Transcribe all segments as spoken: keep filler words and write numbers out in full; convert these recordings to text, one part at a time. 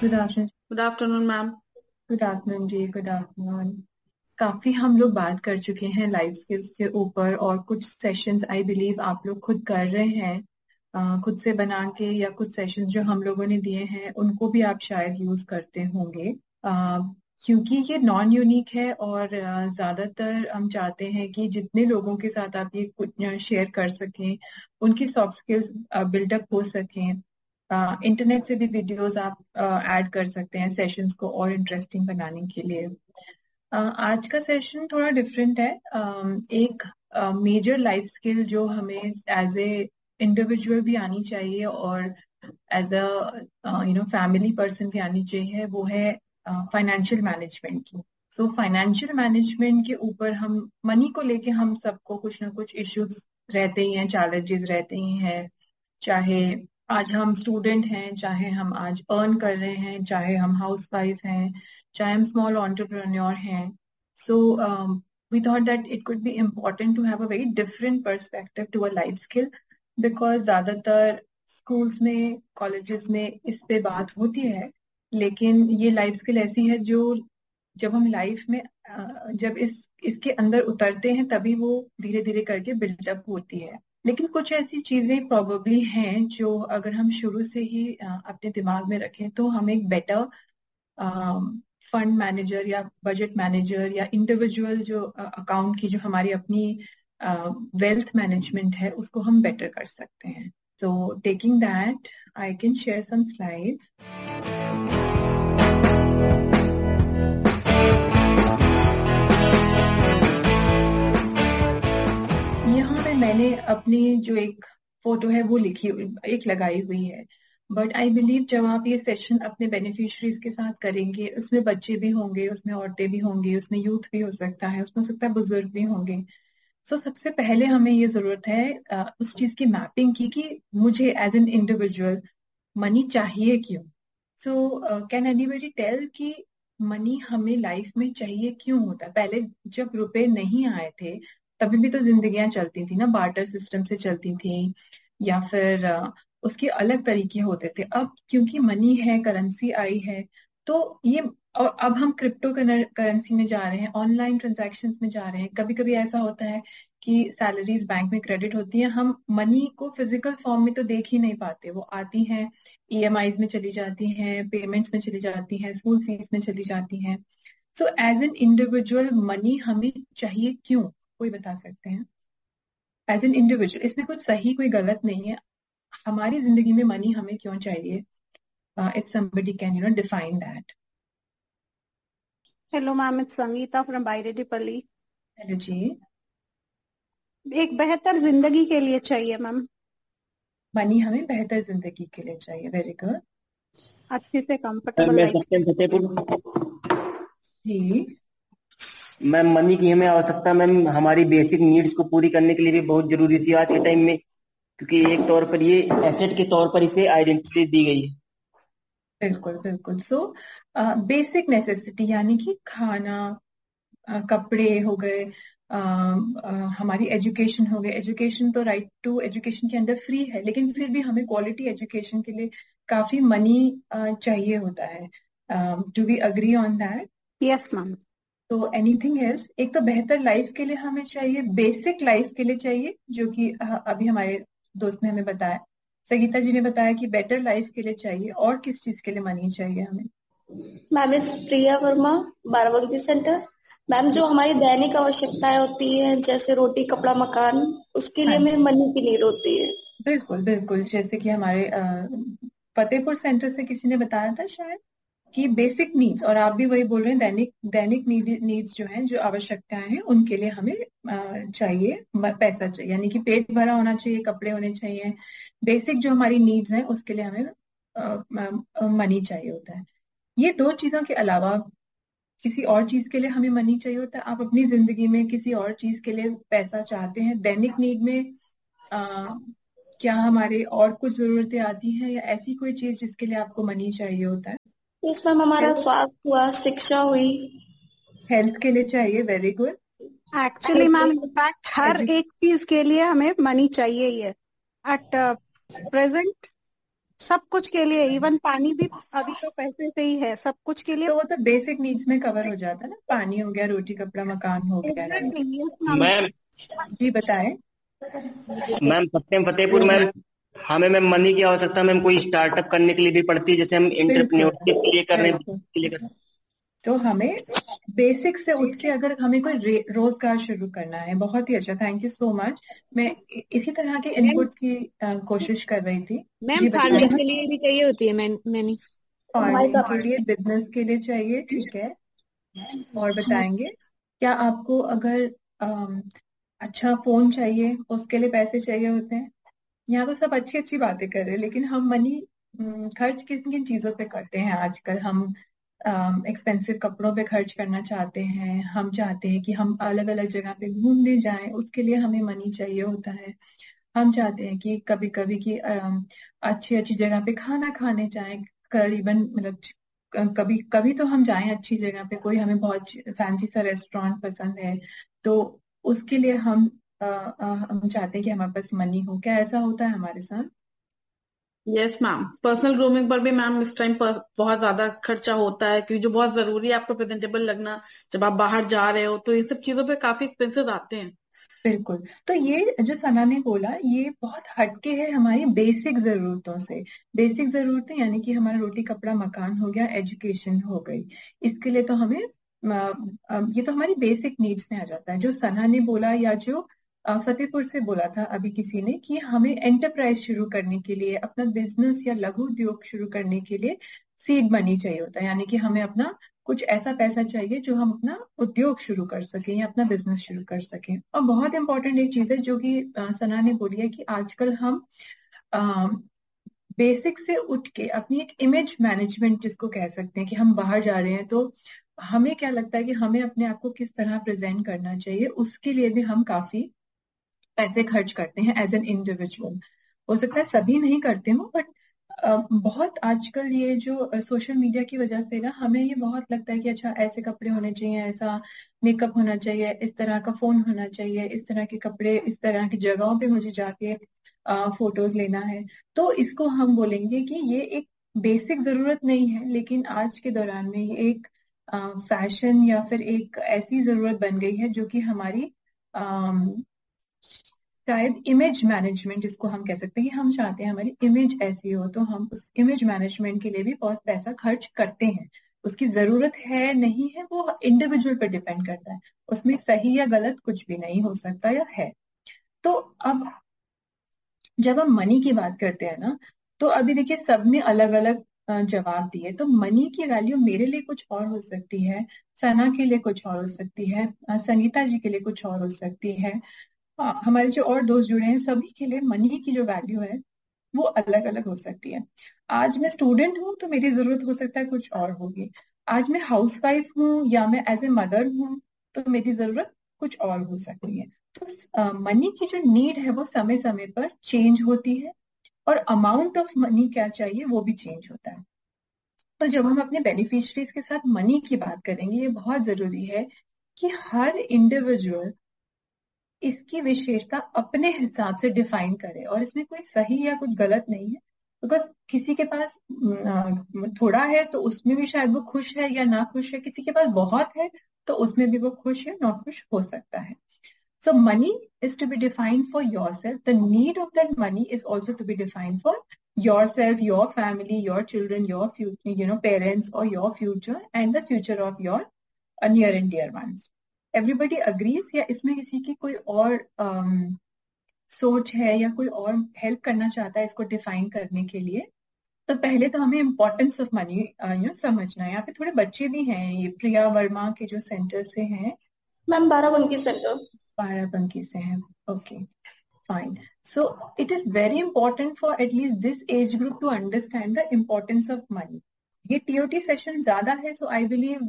Good afternoon. Good afternoon ma'am. Good afternoon जी, good afternoon. काफी हम लोग बात कर चुके हैं लाइफ स्किल्स के ऊपर, और कुछ सेशंस आई बिलीव आप लोग खुद कर रहे हैं, अ, खुद से बना के, या कुछ सेशंस जो हम लोगों ने दिए हैं उनको भी आप शायद यूज करते होंगे। अ, क्योंकि ये नॉन यूनिक है, और अ, ज्यादातर हम चाहते हैं कि जितने लोगों के साथ आप ये कुछ शेयर कर सकें, उनकी सॉफ्ट स्किल्स बिल्डअप हो सकें। इंटरनेट से भी वीडियोस आप ऐड कर सकते हैं सेशंस को और इंटरेस्टिंग बनाने के लिए। अ, आज का सेशन थोड़ा डिफरेंट है। अम, एक मेजर लाइफ स्किल जो हमें एज ए इंडिविजुअल भी आनी चाहिए, और as a you know family person भी आनी चाहिए, वो है फाइनेंशियल मैनेजमेंट की। सो फाइनेंशियल मैनेजमेंट के ऊपर हम मनी को लेके हम सबको कुछ ना कुछ इश्यूज रहते ही हैं, चैलेंजेस रहते ही हैं। चाहे आज हम स्टूडेंट हैं, चाहे हम आज अर्न कर रहे हैं, चाहे हम हाउस वाइफ हैं, चाहे हम स्मॉल एंटरप्रेन्योर हैं। So we thought that it could be important to have a very different perspective to a life skill, because ज्यादातर स्कूल्स में, कॉलेजेस में इस पे बात होती है, लेकिन ये लाइफ स्किल ऐसी है जो जब हम लाइफ में अ, जब इस इसके अंदर उतरते हैं तभी वो धीरे धीरे करके बिल्डअप होती है। लेकिन कुछ ऐसी चीजें प्रोबेबली हैं जो अगर हम शुरू से ही अ, अपने दिमाग में रखें तो हम एक बेटर फंड मैनेजर या बजट मैनेजर या इंडिविजुअल जो अकाउंट की जो हमारी अपनी वेल्थ मैनेजमेंट है उसको हम बेटर कर सकते हैं। So taking that, I can share some slides. यहाँ पे मैंने अपनी जो एक फोटो है वो लिखी हुई, एक लगाई हुई है। बट आई बिलीव जब आप ये सेशन अपने बेनिफिशरीज के साथ करेंगे, उसमें बच्चे भी होंगे, उसमें औरतें भी होंगी, उसमें यूथ भी हो सकता है, उसमें हो सकता है बुजुर्ग भी होंगे। सो सबसे पहले हमें ये जरूरत है अ, उस चीज की मैपिंग की कि मुझे एज एन इंडिविजुअल मनी चाहिए क्यों। सो कैन एनीबडी टेल कि मनी हमें लाइफ में चाहिए क्यों होता है। पहले जब रुपए नहीं आए थे तभी भी तो जिंदगियां चलती थी ना, बार्टर सिस्टम से चलती थी, या फिर अ, उसके अलग तरीके होते थे। अब क्योंकि मनी है, करेंसी आई है, तो ये, और अब हम क्रिप्टो करेंसी में जा रहे हैं, ऑनलाइन ट्रांजैक्शंस में जा रहे हैं। कभी कभी ऐसा होता है कि सैलरीज बैंक में क्रेडिट होती है, हम मनी को फिजिकल फॉर्म में तो देख ही नहीं पाते, वो आती हैं, ईएमआईज में चली जाती हैं, पेमेंट्स में चली जाती हैं, स्कूल फीस में चली जाती हैं। So as an individual money हमें चाहिए क्यों, कोई बता सकते हैं? एज एन इंडिविजुअल इसमें कुछ सही कोई गलत नहीं है, हमारी जिंदगी में मनी हमें क्यों चाहिए। If somebody can you know define that. Hello ma'am, it's Sangeeta from बायरेड्डीपल्ली। Hello जी। एक बेहतर जिंदगी के लिए चाहिए मैम। मनी हमें बेहतर जिंदगी के लिए चाहिए, वेरी गुड। अच्छे से मैम कंफर्टेबल मैं लाइफ। सत्यम फतेहपुर। जी। मैम मनी की हमें आवश्यकता मैम हमारी बेसिक नीड्स को पूरी करने के लिए भी बहुत जरूरी थी आज के टाइम में, क्योंकि एक तौर पर ये एसेट के तौर पर इसे आइडेंटिटी दी गई है। बिल्कुल बिल्कुल। सो बेसिक नेसेसिटी यानी कि खाना, अ, कपड़े हो गए, अ, अ, हमारी एजुकेशन हो गई। एजुकेशन तो राइट टू एजुकेशन के अंदर फ्री है, लेकिन फिर भी हमें क्वालिटी एजुकेशन के लिए काफी मनी चाहिए होता है। Do we agree on that? Yes ma'am. तो एनीथिंग एल्स, एक तो बेहतर लाइफ के लिए हमें चाहिए, बेसिक लाइफ के लिए चाहिए, जो कि अ, अभी हमारे दोस्त ने हमें बताया, संगीता जी ने बताया कि बेटर लाइफ के लिए चाहिए। और किस चीज के लिए मनी चाहिए हमें? मैम इस प्रिया वर्मा, बाराबंकी सेंटर। मैम जो हमारी दैनिक आवश्यकताएं होती हैं जैसे रोटी कपड़ा मकान, उसके लिए हाँ हमें जी, मनी की नीड होती है। बिल्कुल बिल्कुल। जैसे कि हमारे अ, फतेहपुर सेंटर से किसी ने बताया था शायद कि बेसिक नीड्स, और आप भी वही बोल रहे हैं, दैनिक दैनिक नीड्स जो हैं, जो आवश्यकताएं हैं, उनके लिए हमें अ, चाहिए म- पैसा चाहिए, यानी कि पेट भरा होना चाहिए, कपड़े होने चाहिए। बेसिक जो हमारी नीड्स हैं उसके लिए हमें मनी चाहिए होता है। ये दो चीजों के अलावा किसी और चीज के लिए हमें मनी चाहिए होता है? आप अपनी जिंदगी में किसी और चीज के लिए पैसा चाहते हैं? दैनिक नीड में आ, क्या हमारे और कुछ जरूरतें आती हैं, या ऐसी कोई चीज जिसके लिए आपको मनी चाहिए होता है? इस मैम हमारा हेल्थ, स्वास्थ्य हुआ, शिक्षा हुई। हेल्थ के लिए चाहिए, very good. Actually ma'am in fact हर एजु एक चीज के लिए हमें मनी चाहिए ही है एट प्रेजेंट। सब कुछ के लिए, इवन पानी भी अभी तो पैसे से ही है, सब कुछ के लिए। तो वो तो बेसिक नीड्स में कवर हो जाता है ना, पानी हो गया, रोटी कपड़ा मकान हो गया, right? Exactly, yes ma'am. Ma'am जी बताएं। मैम सत्यम फतेहपुर मैम, हमें मैम मनी की आवश्यकता मैम कोई स्टार्टअप करने के लिए भी पड़ती है, जैसे हम बिल्कुल इंटरप्रेन्योरशिप के लिए कर रहे हैं, बिल्कुल। के लिए कर रहे हैं। तो हमें बेसिक से उठ के अगर हमें कोई रे- रोजगार शुरू करना है, बहुत ही अच्छा, थैंक यू सो मच। मैं इ- इसी तरह के मैम इनपुट की अ, कोशिश कर रही थी। मैम जी बताएं। फार्मिंग के लिए भी चाहिए होती है मैन मैनी। फार्मिंग के लिए, बिजनेस के लिए चाहिए, ठीक है। और बताएंगे, क्या आपको अगर अम, अच्छा फोन चाहिए उसके लिए पैसे चाहिए होते हैं? यहाँ तो सब अच्छी अच्छी बातें कर रहे हैं, लेकिन हम मनी खर्च किन किन चीजों पे करते हैं आजकल? हम एक्सपेंसिव कपड़ों पे खर्च करना चाहते हैं, हम चाहते हैं कि हम अलग अलग जगह पे घूमने जाएं, उसके लिए हमें मनी चाहिए होता है। हम चाहते हैं कि कभी कभी कि अम, अच्छी अच्छी जगह पे खाना खाने जाएं, करीबन मतलब क- कभी कभी तो हम जाएं अच्छी जगह पे, कोई हमें बहुत फैंसी सा रेस्टोरेंट पसंद है, तो उसके लिए हम अ, अ, हम चाहते हैं कि हमारे पास मनी हो। क्या ऐसा होता है हमारे साथ? यस मैम, पर्सनल ग्रूमिंग पर भी मैम इस टाइम पर बहुत ज्यादा खर्चा होता है, क्योंकि जो बहुत जरूरी है आपको प्रेजेंटेबल लगना, जब आप बाहर जा रहे हो, तो इन सब चीजों पे काफी एक्सपेंसेस आते हैं। बिल्कुल। तो ये जो सना ने बोला, ये बहुत हटके है हमारी बेसिक जरूरतों से। बेसिक जरूरतें यानी कि हमारा रोटी कपड़ा मकान हो गया, एजुकेशन हो गई, इसके लिए तो हमें अ, अ, ये तो हमारी बेसिक नीड्स में आ जाता है। जो सना ने बोला या जो अ, फतेहपुर से बोला था अभी किसी ने, कि हमें एंटरप्राइज शुरू करने के लिए, अपना बिजनेस या लघु उद्योग शुरू करने के लिए सीड मनी चाहिए होता है, यानी कि हमें अपना कुछ ऐसा पैसा चाहिए जो हम अपना उद्योग शुरू कर सकें या अपना बिजनेस शुरू कर सकें। और बहुत इंपॉर्टेंट एक चीज है जो कि अ, सना ने बोली है, कि आजकल हम बेसिक से उठ के अपनी एक इमेज मैनेजमेंट जिसको कह सकते हैं, कि हम बाहर जा रहे हैं तो हमें क्या लगता है कि हमें अपने आप को किस तरह प्रेजेंट करना चाहिए, उसके लिए भी हम काफी पैसे खर्च करते हैं एज एन इंडिविजुअल। हो सकता है सभी नहीं करते हो, बट बहुत आजकल ये जो सोशल मीडिया की वजह से ना, हमें ये बहुत लगता है कि अच्छा ऐसे कपड़े होने चाहिए, ऐसा मेकअप होना चाहिए, इस तरह का फोन होना चाहिए, इस तरह के कपड़े, इस तरह की जगहों पे मुझे जाके फोटोज लेना है। तो इसको हम बोलेंगे कि ये एक बेसिक जरूरत नहीं है, लेकिन आज के दौरान में ये एक फैशन या फिर एक ऐसी जरूरत बन गई है जो कि हमारी शायद इमेज मैनेजमेंट इसको हम कह सकते हैं, कि हम चाहते हैं हमारी इमेज ऐसी हो, तो हम उस इमेज मैनेजमेंट के लिए भी बहुत पैसा खर्च करते हैं। उसकी जरूरत है नहीं है वो इंडिविजुअल पर डिपेंड करता है, उसमें सही या गलत कुछ भी नहीं हो सकता या है। तो अब जब हम मनी की बात करते हैं ना, तो अभी देखिए सबने अलग अलग जवाब दिए। तो मनी की वैल्यू मेरे लिए कुछ और हो सकती है, सना के लिए कुछ और हो सकती है, अ, संगीता जी के लिए कुछ और हो सकती है, हाँ, हमारे जो और दोस्त जुड़े हैं सभी के लिए मनी की जो वैल्यू है वो अलग अलग हो सकती है। आज मैं स्टूडेंट हूँ तो मेरी जरूरत हो सकता है कुछ और होगी, आज मैं हाउसवाइफ हूँ या मैं एज ए मदर हूँ तो मेरी जरूरत कुछ और हो सकती है। तो मनी की जो नीड है वो समय समय पर चेंज होती है, और अमाउंट ऑफ मनी क्या चाहिए वो भी चेंज होता है। तो जब हम अपने बेनिफिशरीज के साथ मनी की बात करेंगे, ये बहुत जरूरी है कि हर इंडिविजुअल इसकी विशेषता अपने हिसाब से डिफाइन करे, और इसमें कोई सही या कुछ गलत नहीं है। बिकॉज किसी के पास अ, थोड़ा है तो उसमें भी शायद वो खुश है या ना खुश है, किसी के पास बहुत है तो उसमें भी वो खुश या ना खुश हो सकता है। सो money is to be defined for yourself. The need of that money is also to be defined for yourself, your family, your children, your future, you know, parents, or your future and the future of your uh, near and dear ones. Everybody agrees, या इसमें किसी की कोई और um, सोच है या कोई और हेल्प करना चाहता है इसको डिफाइन करने के लिए? तो पहले तो हमें इम्पोर्टेंस ऑफ मनी यू समझना है। यहाँ पे थोड़े बच्चे भी हैं, ये प्रिया वर्मा के जो सेंटर से हैं, मैम बाराबंकी सेंटर। बाराबंकी से हैं। Okay, fine. So it is very important for at least this age group to understand the importance of money. ये टीओटी सेशन ज्यादा है, सो आई बिलीव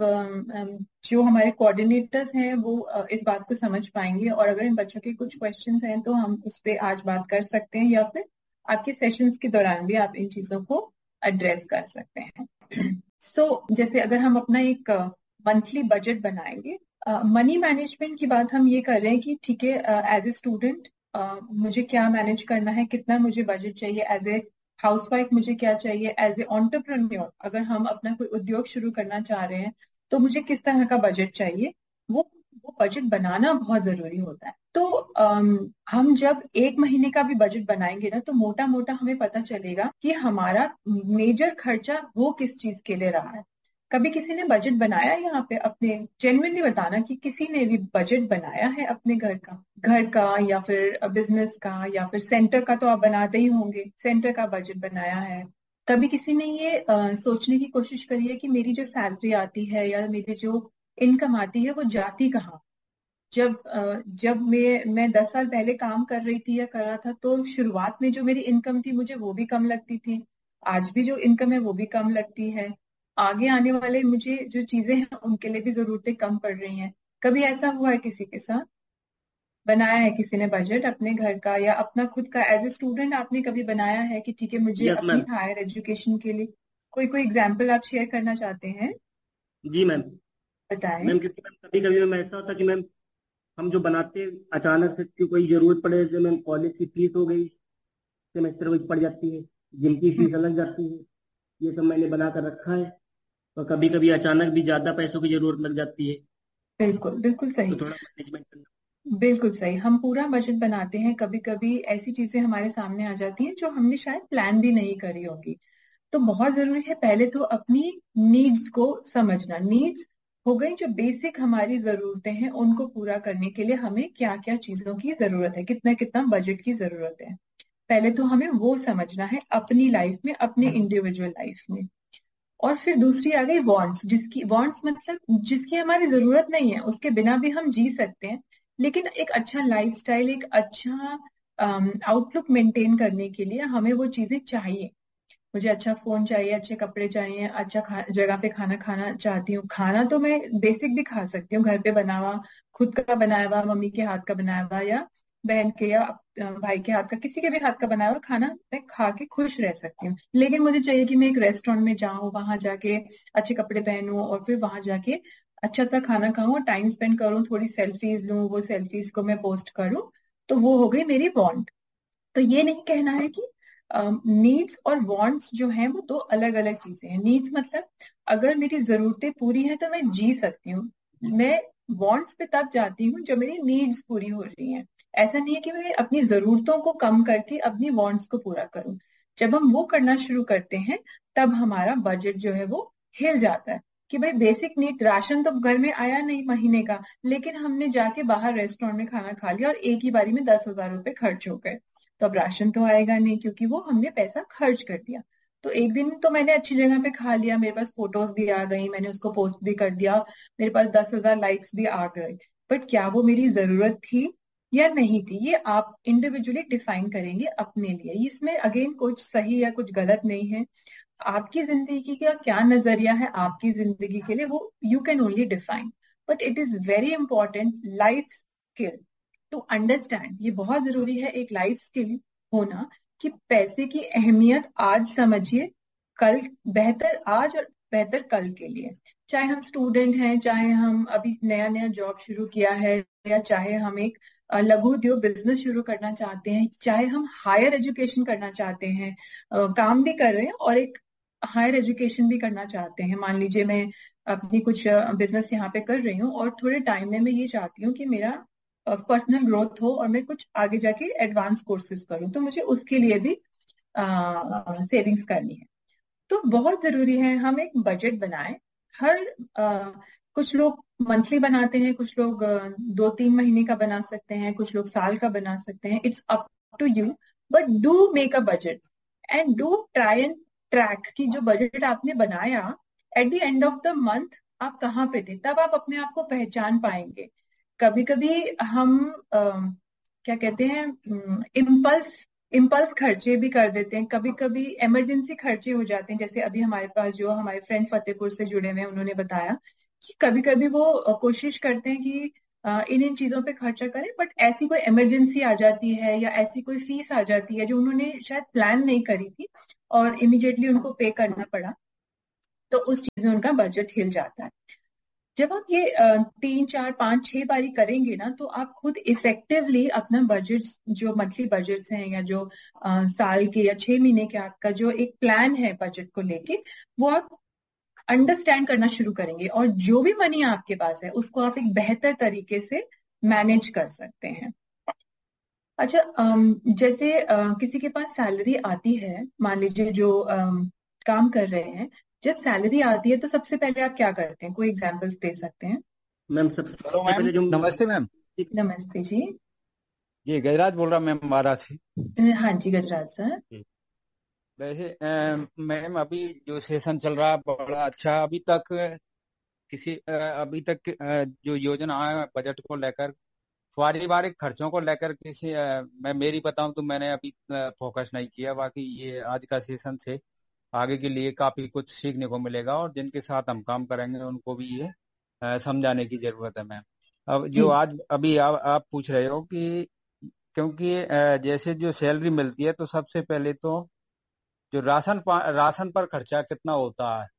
जो हमारे कोऑर्डिनेटर्स हैं वो uh, इस बात को समझ पाएंगे, और अगर इन बच्चों के कुछ क्वेश्चंस हैं तो हम उस पर आज बात कर सकते हैं, या फिर आपके सेशंस के दौरान भी आप इन चीजों को एड्रेस कर सकते हैं। सो so, जैसे अगर हम अपना एक मंथली uh, बजट बनाएंगे, मनी uh, मैनेजमेंट की बात हम ये कर रहे हैं कि ठीक है, एज ए स्टूडेंट मुझे क्या मैनेज करना है, कितना मुझे बजट चाहिए, एज ए हाउसवाइफ मुझे क्या चाहिए, एज ए एंटरप्रेन्योर अगर हम अपना कोई उद्योग शुरू करना चाह रहे हैं तो मुझे किस तरह का बजट चाहिए, वो वो बजट बनाना बहुत जरूरी होता है। तो अम, हम जब एक महीने का भी बजट बनाएंगे ना तो मोटा मोटा हमें पता चलेगा कि हमारा मेजर खर्चा वो किस चीज के लिए रहा है। कभी किसी ने बजट बनाया है यहाँ पे अपने, जेन्युइनली बताना कि किसी ने भी बजट बनाया है अपने घर का, घर का या फिर बिजनेस का या फिर सेंटर का, तो आप बनाते ही होंगे, सेंटर का बजट बनाया है। कभी किसी ने ये अ, सोचने की कोशिश करी है कि मेरी जो सैलरी आती है या मेरी जो इनकम आती है वो जाती कहाँ। जब अ, जब मैं मैं दस साल पहले काम कर रही थी या कर रहा था तो शुरुआत में जो मेरी इनकम थी मुझे वो भी कम लगती थी, आज भी जो इनकम है वो भी कम लगती है, आगे आने वाले मुझे जो चीजें हैं उनके लिए भी जरूरतें कम पड़ रही हैं। कभी ऐसा हुआ है किसी के साथ? बनाया है किसी ने बजट अपने घर का या अपना खुद का, एज ए स्टूडेंट आपने कभी बनाया है कि ठीक है मुझे यस अपनी मैम। हायर एजुकेशन के लिए, कोई कोई एग्जाम्पल आप शेयर करना चाहते हैं? जी मैम। बताएं। मैम क्योंकि मैम कभी कभी मैम ऐसा होता है कि मैम हम जो बनाते हैं अचानक से कि कोई जरूरत पड़े, जैसे मैम कॉलेज की फीस हो गई, सेमेस्टर वाइज पड़ जाती है, जिम की हम्म, फीस अलग जाती है, ये सब मैंने बना कर रखा है। और कभी कभी अचानक भी ज्यादा पैसों की जरूरत लग जाती है, बिल्कुल बिल्कुल तो सही। थोड़ा मैनेजमेंट करना। बिल्कुल सही, हम पूरा बजट बनाते हैं, कभी कभी ऐसी चीजें हमारे सामने आ जाती हैं जो हमने शायद प्लान भी नहीं करी होगी। तो बहुत जरूरी है पहले तो अपनी नीड्स को समझना। नीड्स हो गई जो बेसिक हमारी जरूरतें हैं, उनको पूरा करने के लिए हमें क्या क्या चीजों की जरूरत है, कितना कितना बजट की जरूरत है, पहले तो हमें वो समझना है अपनी लाइफ में, अपने इंडिविजुअल लाइफ में। और फिर दूसरी आ गई वांट्स, जिसकी वांट्स मतलब जिसकी हमारी जरूरत नहीं है, उसके बिना भी हम जी सकते हैं, लेकिन एक अच्छा लाइफस्टाइल, एक अच्छा आउटलुक मेंटेन करने के लिए हमें वो चीजें चाहिए। मुझे अच्छा फोन चाहिए, अच्छे कपड़े चाहिए, अच्छा खा, जगह पे खाना खाना चाहती हूँ। खाना तो मैं बेसिक भी खा सकती हूँ, घर पे बना हुआ, खुद का बनाया हुआ, मम्मी के हाथ का बनाया हुआ या बहन के या अ, भाई के हाथ का, किसी के भी हाथ का बनाया हुआ खाना मैं खा के खुश रह सकती हूँ। लेकिन मुझे चाहिए कि मैं एक रेस्टोरेंट में जाऊं, वहां जाके अच्छे कपड़े पहनूं और फिर वहां जाके अच्छा सा खाना खाऊं, टाइम स्पेंड करूं, थोड़ी सेल्फीज लूं, वो सेल्फीज को मैं पोस्ट करूं। तो वो हो गई मेरी वांट। तो ये नहीं कहना है कि नीड्स और वांट्स जो हैं वो दो अलग अलग चीजें हैं। नीड्स मतलब अगर मेरी जरूरतें पूरी हैं तो मैं जी सकती हूँ, मैं वांट्स पे तब जाती हूँ जब मेरी नीड्स पूरी हो रही हैं। ऐसा नहीं है कि मैं अपनी जरूरतों को कम करके अपनी वांट्स को पूरा करूँ। जब हम वो करना शुरू करते हैं तब हमारा बजट जो है वो हिल जाता है कि भाई बेसिक नीड, राशन तो घर में आया नहीं महीने का, लेकिन हमने जाके बाहर रेस्टोरेंट में खाना खा लिया और एक ही बारी में दस हजार रुपए खर्च हो गए, तो अब राशन तो आएगा नहीं क्योंकि वो हमने पैसा खर्च कर दिया। तो एक दिन तो मैंने अच्छी जगह पे खा लिया, मेरे पास फोटोज भी आ गई, मैंने उसको पोस्ट भी कर दिया, मेरे पास दस हजार लाइक्स भी आ गए, बट क्या वो मेरी जरूरत थी या नहीं थी, ये आप इंडिविजुअली डिफाइन करेंगे अपने लिए। इसमें अगेन कुछ सही या कुछ गलत नहीं है, आपकी जिंदगी का क्या नजरिया है आपकी जिंदगी के लिए वो you can only define. But it is very important life skill to understand, ये बहुत जरूरी है एक लाइफ स्किल होना, कि पैसे की अहमियत आज समझिए, कल बेहतर, आज और बेहतर कल के लिए। चाहे हम स्टूडेंट हैं, चाहे हम अभी नया नया जॉब शुरू किया है, या चाहे हम एक अ, लघु उद्योग बिजनेस शुरू करना चाहते हैं, चाहे हम हायर एजुकेशन करना चाहते हैं, अ, काम भी कर रहे हैं और एक हायर एजुकेशन भी करना चाहते हैं। मान लीजिए मैं अपनी कुछ बिजनेस यहाँ पे कर रही हूँ और थोड़े टाइम में मैं ये चाहती हूँ कि मेरा पर्सनल ग्रोथ हो और मैं कुछ आगे जाके एडवांस कोर्सेज करूँ, तो मुझे उसके लिए भी सेविंग्स करनी है। तो बहुत जरूरी है हम एक बजट बनाएं। हर अ, कुछ लोग मंथली बनाते हैं, कुछ लोग अ, दो तीन महीने का बना सकते हैं, कुछ लोग साल का बना सकते हैं, it's up to you. But do make a budget and do try and track कि जो बजट आपने बनाया at the end of the month आप कहाँ पे थे, तब आप अपने आप को पहचान पाएंगे। कभी कभी हम अ, क्या कहते हैं, इम्पल्स इम्पल्स खर्चे भी कर देते हैं, कभी कभी इमरजेंसी खर्चे हो जाते हैं। जैसे अभी हमारे पास जो हमारे फ्रेंड फतेहपुर से जुड़े हुए हैं उन्होंने बताया कि कभी कभी वो अ, कोशिश करते हैं कि अ, इन इन चीजों पे खर्चा करें, बट ऐसी कोई इमरजेंसी आ जाती है या ऐसी कोई फीस आ जाती है जो उन्होंने शायद प्लान नहीं करी थी और इमिडिएटली उनको पे करना पड़ा, तो उस चीज में उनका बजट हिल जाता है। जब आप ये अ, तीन चार पाँच छह बारी करेंगे ना, तो आप खुद इफेक्टिवली अपना बजट, जो मंथली बजट्स हैं या जो अ, साल के या छह महीने के आपका जो एक प्लान है बजट को लेके, वो आप अंडरस्टैंड करना शुरू करेंगे, और जो भी मनी आपके पास है उसको आप एक बेहतर तरीके से मैनेज कर सकते हैं। अच्छा, अम, जैसे अ, किसी के पास सैलरी आती है, मान लीजिए जो अम, काम कर रहे हैं, जब सैलरी आती है तो सबसे पहले आप क्या करते हैं? कोई एग्जांपल्स दे सकते हैं? मैम सबसे हेलो मैम, पहले जो नमस्ते मैम। नमस्ते जी। जी गजराज बोल रहा मैम, बारात से। अ, हाँ जी गजराज सर। जी। वैसे अ, मैम अभी जो सेशन चल रहा है बड़ा अच्छा, अभी तक किसी अ, अभी तक अ, जो योजना है बजट को लेकर, पारिवारिक खर्चों को लेकर किसी अ, मैं मेरी बताऊं तो मैंने अभी फोकस नहीं किया। बाकी ये आज का सेशन से आगे के लिए काफी कुछ सीखने को मिलेगा, और जिनके साथ हम काम करेंगे उनको भी ये अ, समझाने की जरूरत है मैम। अब जो जी आज अभी आप, आप पूछ रहे हो कि क्योंकि अ, जैसे जो सैलरी मिलती है तो सबसे पहले तो जो राशन पा- राशन पर खर्चा कितना होता है,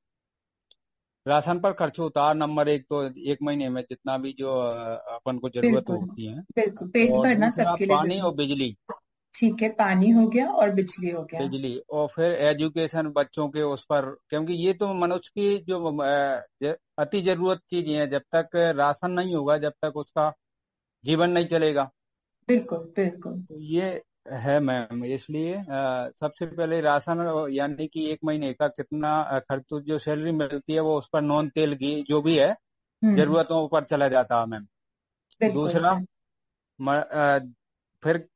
राशन पर खर्च होता है नंबर एक, तो एक महीने में जितना भी जो अ, अपन को जरूरत बिल्कुल। होती है। बिल्कुल, पेट और भरना दूसरा सबके लिए पानी और जरूरी। बिजली। ठीक है, पानी हो गया और बिजली हो गया। बिजली और फिर एजुकेशन बच्चों के उस पर, क्योंकि ये तो मनुष्य की जो अ, ज- अति जरूरत चीज है। जब तक राशन नहीं होगा जब तक उसका जीवन नहीं चलेगा। बिल्कुल बिल्कुल। तो ये है मैम, इसलिए अ, सबसे पहले राशन, यानी कि एक महीने का कितना अ, खर्च, तो जो सैलरी मिलती है वो उस पर नॉन तेल घी जो भी है हम्म। जरूरतों पर चला जाता है मैम। बिल्कुल दूसरा, बिल्कुल। म, अ, फिर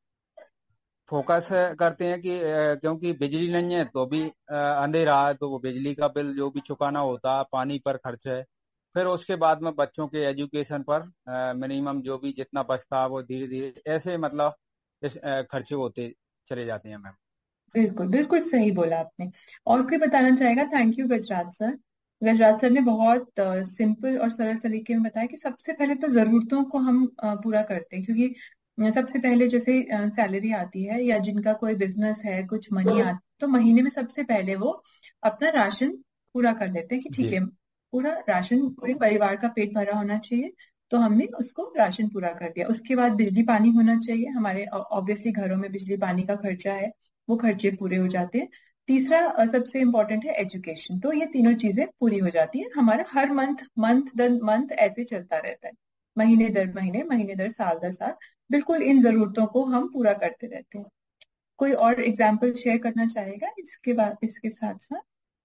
फोकस करते हैं कि अ, क्योंकि बिजली नहीं है तो भी अ, अंधेरा है, तो वो बिजली का बिल जो भी चुकाना होता है, पानी पर खर्च है। फिर उसके बाद में बच्चों के एजुकेशन पर मिनिमम जो भी जितना बचता है वो धीरे धीरे ऐसे मतलब इस अ, खर्चे होते चले जाते हैं मैम। बिल्कुल बिल्कुल सही बोला आपने। और कोई बताना चाहेगा? Thank you Gajraj sir. Gajraj sir ने बहुत सिंपल और सरल तरीके में बताया कि सबसे पहले तो जरूरतों को हम अ, पूरा करते हैं, क्योंकि अ, सबसे पहले जैसे सैलरी आती है या जिनका कोई बिजनेस है, कुछ मनी आती, तो महीने में सबसे पहले वो अपना राशन पूरा कर लेते हैं कि ठीक जी है, पूरा राशन, पूरे परिवार का पेट भरा होना चाहिए, तो हमने उसको राशन पूरा कर दिया। उसके बाद बिजली पानी होना चाहिए, हमारे ऑब्वियसली घरों में बिजली पानी का खर्चा है, वो खर्चे पूरे हो जाते हैं। तीसरा अ, सबसे इम्पोर्टेंट है एजुकेशन। तो ये तीनों चीजें पूरी हो जाती हैं, हमारा हर मंथ मंथ दर मंथ ऐसे चलता रहता है, महीने दर महीने, महीने दर साल दर साल, बिल्कुल इन जरूरतों को हम पूरा करते रहते हैं। कोई और एग्जाम्पल शेयर करना चाहेगा इसके बाद, इसके साथ साथ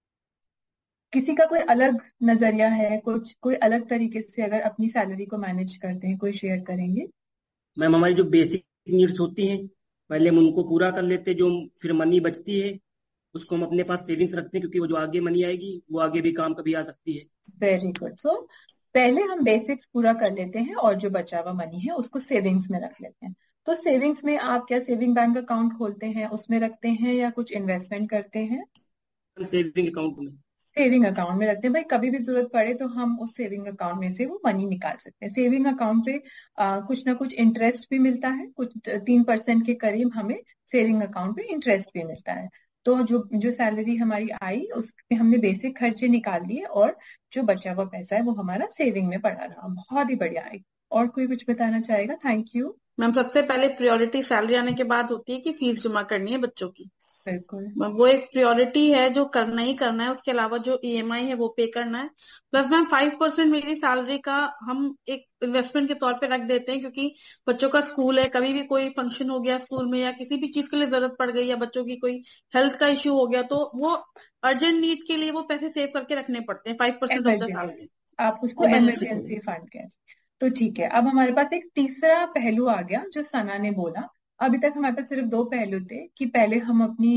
किसी का कोई अलग नजरिया है, कुछ कोई अलग तरीके से अगर अपनी सैलरी को मैनेज करते हैं, कोई शेयर करेंगे? मैम हमारी जो बेसिक नीड्स होती हैं पहले हम उनको पूरा कर लेते हैं, जो फिर मनी बचती है उसको हम अपने पास सेविंग्स रखते हैं, क्योंकि वो जो आगे मनी आएगी वो आगे भी काम कभी आ सकती है। Very good. सो पहले हम बेसिक्स पूरा कर लेते हैं और जो बचा हुआ मनी है उसको सेविंग्स में रख लेते हैं। तो सेविंग्स में आप क्या सेविंग बैंक अकाउंट खोलते हैं, उसमें रखते हैं, या कुछ इन्वेस्टमेंट करते हैं? हम सेविंग अकाउंट में। सेविंग अकाउंट में रखते हैं भाई, कभी भी जरूरत पड़े तो हम उस सेविंग अकाउंट में से वो मनी निकाल सकते हैं। सेविंग अकाउंट पे आ, कुछ ना कुछ इंटरेस्ट भी मिलता है, कुछ तीन परसेंट के करीब हमें सेविंग अकाउंट पे इंटरेस्ट भी मिलता है। तो जो जो सैलरी हमारी आई उसमें हमने बेसिक खर्चे निकाल लिए, और जो बचा हुआ पैसा है वो हमारा सेविंग में पड़ा रहा। बहुत ही बढ़िया है। और कोई कुछ बताना चाहेगा? Thank you. मैम सबसे पहले प्रायोरिटी सैलरी आने के बाद होती है कि फीस जमा करनी है बच्चों की। बिल्कुल। मैम वो एक प्रायोरिटी है जो करना ही करना है, उसके अलावा जो ईएमआई है वो पे करना है। प्लस मैम फाइव परसेंट मेरी सैलरी का हम एक इन्वेस्टमेंट के तौर पे रख देते हैं, क्योंकि बच्चों का स्कूल है, कभी भी कोई फंक्शन हो गया स्कूल में या किसी भी चीज के लिए जरूरत पड़ गई या बच्चों की कोई हेल्थ का इश्यू हो गया, तो वो अर्जेंट नीड के लिए वो पैसे सेव करके रखने पड़ते हैं, five percent of the emergency, salary आप उसको इमरजेंसी के लिए। इमरजेंसी फंड कहें। तो ठीक है, अब हमारे पास एक तीसरा पहलू आ गया जो सना ने बोला। अभी तक हमारे पास सिर्फ दो पहलू थे कि पहले हम अपनी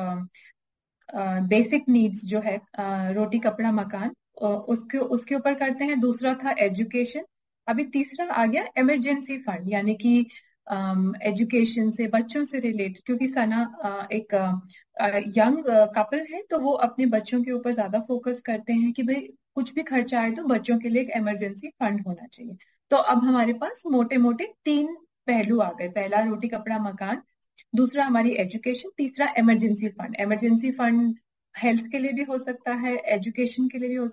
बेसिक नीड्स जो है, अ, रोटी कपड़ा मकान, अ, उसके उसके ऊपर करते हैं। दूसरा था एजुकेशन। अभी तीसरा आ गया इमरजेंसी फंड, यानी कि एजुकेशन से, बच्चों से रिलेटेड, क्योंकि सना अ, एक यंग कपल है, तो वो अपने बच्चों के ऊपर ज्यादा फोकस करते हैं कि भाई कुछ भी खर्चा आए तो बच्चों के लिए एक इमरजेंसी फंड होना चाहिए। तो अब हमारे पास मोटे मोटे तीन पहलू आ गए। पहला रोटी कपड़ा मकान, दूसरा हमारी एजुकेशन, तीसरा emergency fund. Emergency fund health के लिए भी हो सकता है, एजुकेशन के लिए भी हो सकता है, कुछ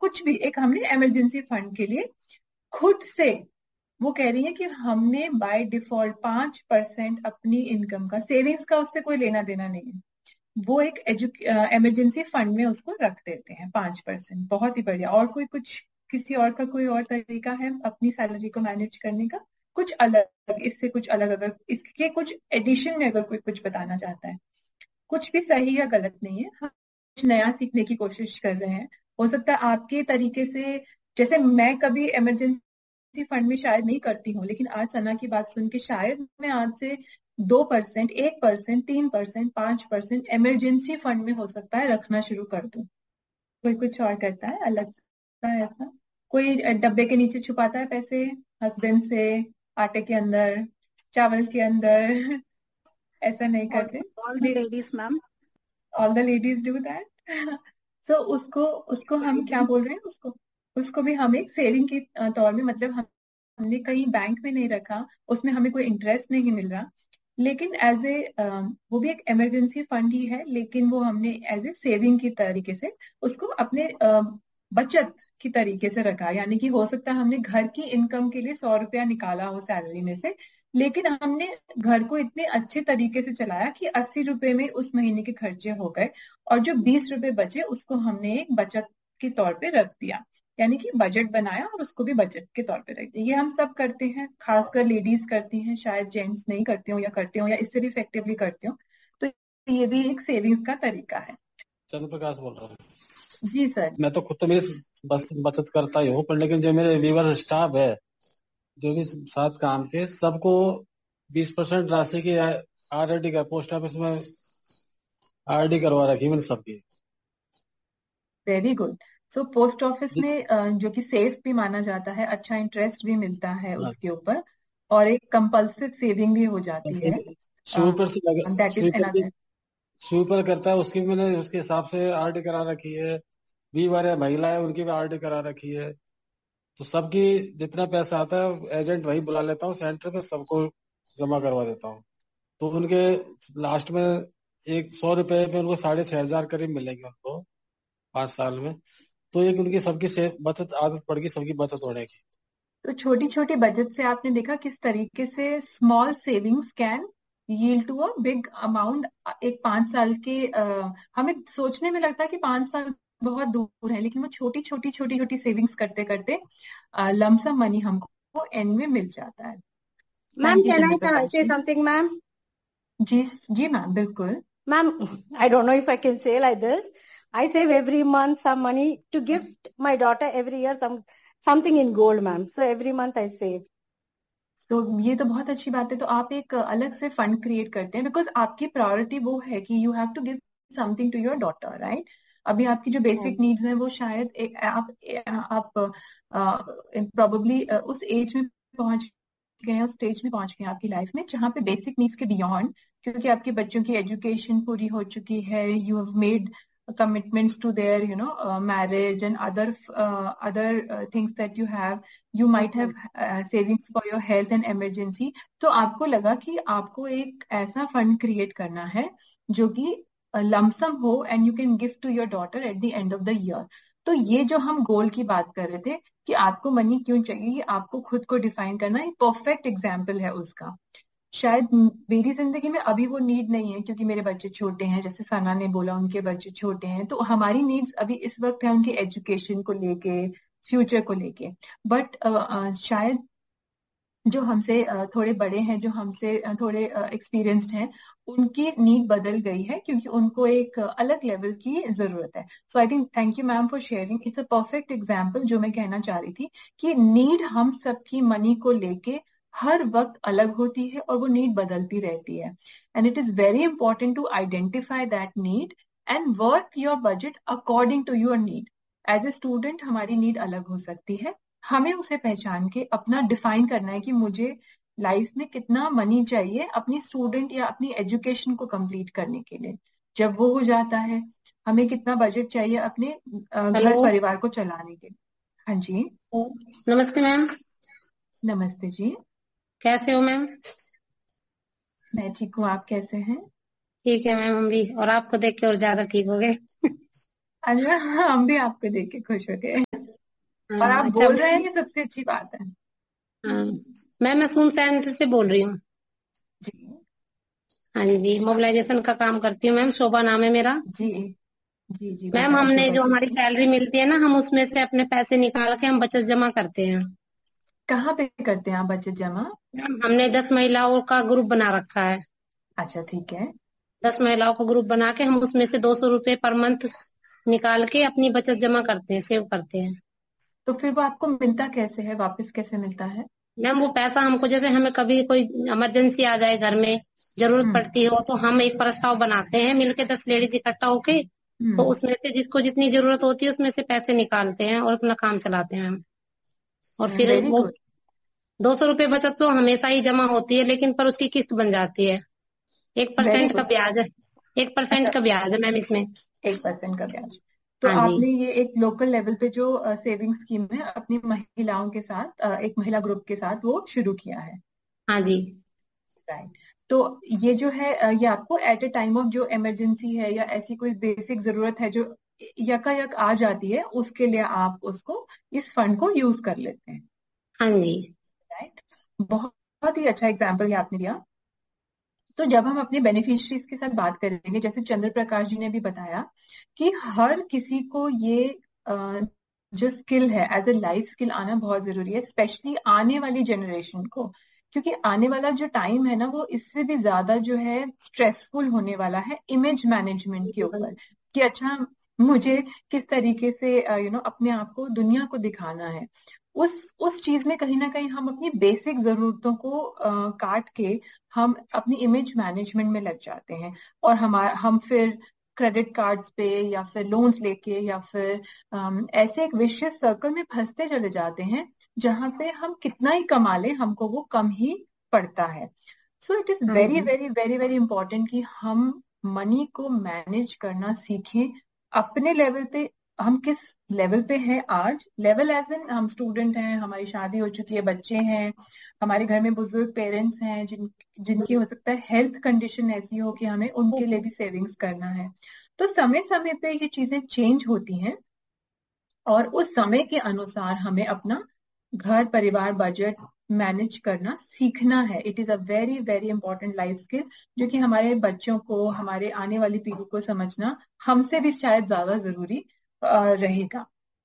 कुछ भी एक हमने इमरजेंसी फंड के लिए खुद से, वो कह रही है कि हमने बाय डिफॉल्ट पांच परसेंट अपनी इनकम का, सेविंग्स का उससे कोई लेना देना नहीं है, वो एक इमरजेंसी फंड में उसको रख देते हैं पांच परसेंट। बहुत ही बढ़िया। और कोई कुछ, किसी और का कोई और तरीका है अपनी सैलरी को मैनेज करने का, कुछ अलग, इससे कुछ अलग, अगर इसके कुछ एडिशन में अगर कोई कुछ बताना चाहता है? कुछ भी सही या गलत नहीं है, हम कुछ नया सीखने की कोशिश कर रहे हैं। हो सकता है आपके तरीके से, जैसे मैं कभी इमरजेंसी फंड में शायद नहीं करती हूँ, लेकिन आज सना की बात सुन के शायद मैं आज से दो परसेंट, एक परसेंट, तीन परसेंट, पांच परसेंट इमरजेंसी फंड में हो सकता है रखना शुरू कर दूं। कोई कुछ और करता है अलग सा ऐसा? कोई डब्बे के नीचे छुपाता है पैसे, हस्बैंड से, आटे के अंदर, चावल के अंदर? ऐसा नहीं ऑल करते? All the ladies ma'am. All the ladies do that. सो उसको उसको हम क्या बोल रहे हैं, उसको उसको भी हम एक सेविंग के अ, तौर में, मतलब हम हमने कहीं बैंक में नहीं रखा, उसमें हमें कोई इंटरेस्ट नहीं मिल रहा, लेकिन एज ए, वो भी एक इमरजेंसी फंड ही है, लेकिन वो हमने एज ए सेविंग की तरीके से उसको अपने अ, बचत की तरीके से रखा। यानी कि हो सकता है हमने घर की इनकम के लिए सौ रुपया निकाला हो सैलरी में से, लेकिन हमने घर को इतने अच्छे तरीके से चलाया कि अस्सी रुपए में उस महीने के खर्चे हो गए, और जो बीस रुपए बचे उसको हमने एक बचत के तौर पे रख दिया। यानी कि बजट बनाया और उसको भी बजट के तौर पे रख दिया। ये हम सब करते हैं, खासकर लेडीज करती हैं, शायद जेंट्स नहीं करते हो, या करते हो या इससे भी इफेक्टिवली करते हो। तो ये भी एक सेविंग्स का तरीका है। चंद्र प्रकाश बोल रहा हूँ। जी सर। मैं तो खुद तो मेरी बस बचत करता ही हूँ, पर लेकिन जो मेरे वीवर स्टाफ है, जो भी साथ काम के, सबको बीस परसेंट राशि की आरडी का पोस्ट ऑफिस में आरडी करवा रखी है मैंने सबकी। Very good. So post office जी, में अ, जो कि सेफ भी माना जाता है, अच्छा इंटरेस्ट भी मिलता है हाँ, उसके ऊपर, और एक कंपल्सिव सेविंग भी हो जाती बस है। स्वीपर से लगा, दैट इज स्वीपर की अनदर। स्वीपर करता है, उसकी भी मैंने उसके हिसाब से आरडी करा रखी है। वीवर है, महिला है, उनकी भी आरडी करा रखी है। तो सबकी जितना पैसा आता है एजेंट वही बुला लेता हूँ सेंटर पे, सबको जमा करवा देता हूँ। तो उनके लास्ट में एक सौ रुपए पे उनको साढ़े छह हजार करीब मिलेंगे उनको पांच साल में। तो एक उनकी सबकी से बचत आदत पड़ गई, सबकी बचत होने की। तो छोटी छोटी बचत से आपने देखा किस तरीके से small savings can yield to a big amount. एक पांच साल के, अ, हमें सोचने में लगता है कि पांच साल बहुत दूर है, लेकिन वो छोटी छोटी छोटी छोटी सेविंग्स करते करते लमसम मनी हमको एंड में मिल जाता है। मैम थैंक यू कैन चंद्र आई प्रकाश से जी। Something ma'am? जी जी मैम, बिल्कुल। Ma'am, I don't know if I can say like this. I save every month some money to gift my daughter every year some something in gold, ma'am. So every month I save. तो ये तो बहुत अच्छी बात है। तो आप एक अलग से फंड क्रिएट करते हैं, बिकॉज आपकी प्रायोरिटी वो है कि you have to give something to your daughter, right? अभी आपकी जो बेसिक Um, नीड्स हैं वो शायद एक, आप आप प्रोबेबली उस एज में पहुंच गए हैं, उस स्टेज में पहुंच गए हैं आपकी लाइफ में जहाँ पे बेसिक नीड्स के बियॉन्ड, क्योंकि आपके बच्चों की एजुकेशन पूरी हो चुकी है, you have made commitments to their, you know, uh, marriage and other uh, other uh, things that you have. You might have uh, savings for your health and emergency. तो आपको लगा कि आपको एक ऐसा फंड क्रिएट करना है जो कि लमसम हो and you can give to your daughter at the end of the year. तो ये जो हम गोल की बात कर रहे थे कि आपको मनी क्यों चाहिए, ये आपको खुद को डिफाइन करना एक परफेक्ट एग्जाम्पल है उसका। शायद मेरी जिंदगी में अभी वो नीड नहीं है, क्योंकि मेरे बच्चे छोटे हैं, जैसे सना ने बोला उनके बच्चे छोटे हैं, तो हमारी नीड्स अभी इस वक्त है उनकी एजुकेशन को लेके, फ्यूचर को लेके। बट शायद जो हमसे अ, थोड़े बड़े हैं, जो हमसे अ, थोड़े एक्सपीरियंस्ड हैं, उनकी नीड बदल गई है, क्योंकि उनको एक अ, अलग लेवल की जरूरत है। सो I think, thank you ma'am for sharing, it's a perfect example. जो मैं कहना चाह रही थी कि नीड हम सबकी मनी को लेके हर वक्त अलग होती है, और वो नीड बदलती रहती है, and it is very important to identify that need and work your budget according to your need. As a student हमारी नीड अलग हो सकती है, हमें उसे पहचान के अपना डिफाइन करना है कि मुझे लाइफ में कितना मनी चाहिए अपनी स्टूडेंट या अपनी एजुकेशन को कंप्लीट करने के लिए। जब वो हो जाता है, हमें कितना बजट चाहिए अपने अ, घर हेलो, परिवार को चलाने के लिए। हाँ जी। नमस्ते मैम। नमस्ते जी। कैसे हो मैम? मैं ठीक हूँ, आप कैसे हैं? ठीक है मैम, हम भी, और आपको देख के और ज्यादा ठीक हो गए। अच्छा, हम भी आपको देख के खुश हो गए। और आप हाँ, अच्छा बोल रहे हैं, मैम। ये सबसे अच्छी बात है। हाँ मैम, मैं सून सेंटर से बोल रही हूँ। जी हाँ जी जी, मोबिलाइजेशन का काम करती हूँ मैम, शोभा नाम है मेरा। जी जी जी, मैम बताएं हमने शोभा जो जी। हमारी सैलरी मिलती है ना, हम उसमें से अपने पैसे निकाल के हम बचत जमा करते हैं। कहाँ पे करते हैं आप बचत जमा? मैम हमने दस महिलाओं का ग्रुप बना रखा है। अच्छा, ठीक है। दस महिलाओं का ग्रुप बना के हम उसमें से दो सौ रुपये पर मंथ निकाल के अपनी बचत जमा करते हैं, सेव करते हैं। तो फिर वो आपको मिलता कैसे है, वापस कैसे मिलता है? मैम वो पैसा हमको, जैसे हमें कभी कोई इमरजेंसी आ जाए, घर में जरूरत हम्म पड़ती हो, तो हम एक प्रस्ताव बनाते हैं मिलके, दस लेडीज इकट्ठा होके। तो हम्म। उसमें से जिसको जितनी जरूरत होती है उसमें से पैसे निकालते हैं और अपना काम चलाते हैं हम। और फिर वेरी वो गुड। दो सौ रुपये बचत तो हमेशा ही जमा होती है, लेकिन पर उसकी किस्त बन जाती है। एक वेरी परसेंट का गुड। ब्याज है। एक अच्छा, परसेंट का ब्याज है मैम इसमें। एक परसेंट का ब्याज। तो हाँ जी। आपने ये एक लोकल लेवल पे जो सेविंग स्कीम है अपनी महिलाओं के साथ, अ, एक महिला ग्रुप के साथ वो शुरू किया है। हाँ जी। राइट। तो ये जो है, अ, ये आपको एट ए टाइम ऑफ जो इमरजेंसी है या ऐसी कोई बेसिक जरूरत है जो यकायक आ जाती है, उसके लिए आप उसको, इस फंड को यूज कर लेते हैं। हाँ जी। राइट। बहुत बहुत ही अच्छा एग्जाम्पल ये आपने दिया। तो जब हम अपने बेनिफिशियरीज के साथ बात करेंगे, जैसे चंद्र प्रकाश जी ने भी बताया कि हर किसी को ये अ, जो स्किल है एज ए लाइफ स्किल आना बहुत जरूरी है, स्पेशली आने वाली जनरेशन को। क्योंकि आने वाला जो टाइम है ना, वो इससे भी ज्यादा जो है स्ट्रेसफुल होने वाला है इमेज मैनेजमेंट के ऊपर। कि अच्छा, मुझे किस तरीके से यू नो अपने आप को दुनिया को दिखाना है। उस उस चीज में कहीं ना कहीं हम अपनी बेसिक जरूरतों को अ, काट के हम अपनी इमेज मैनेजमेंट में लग जाते हैं। और हमारा हम फिर क्रेडिट कार्ड्स पे या फिर लोन्स लेके या फिर अम, ऐसे एक विशियस सर्कल में फंसते चले जाते हैं, जहां पे हम कितना ही कमा लें हमको वो कम ही पड़ता है। सो इट इज हाँ वेरी जी। वेरी वेरी वेरी इंपॉर्टेंट कि हम मनी को मैनेज करना सीखें अपने लेवल पे। हम किस लेवल पे हैं आज, लेवल एज इन हम स्टूडेंट हैं, हमारी शादी हो चुकी है, बच्चे हैं, हमारे घर में बुजुर्ग पेरेंट्स हैं जिन जिनकी हो सकता है हेल्थ कंडीशन ऐसी हो कि हमें उनके लिए भी सेविंग्स करना है। तो समय समय पे ये चीजें चेंज होती हैं, और उस समय के अनुसार हमें अपना घर परिवार बजट मैनेज करना सीखना है। It is a very very important life skill, जो कि हमारे बच्चों को, हमारे आने वाली पीढ़ी को समझना हमसे भी शायद ज्यादा जरूरी अ, रहेगा।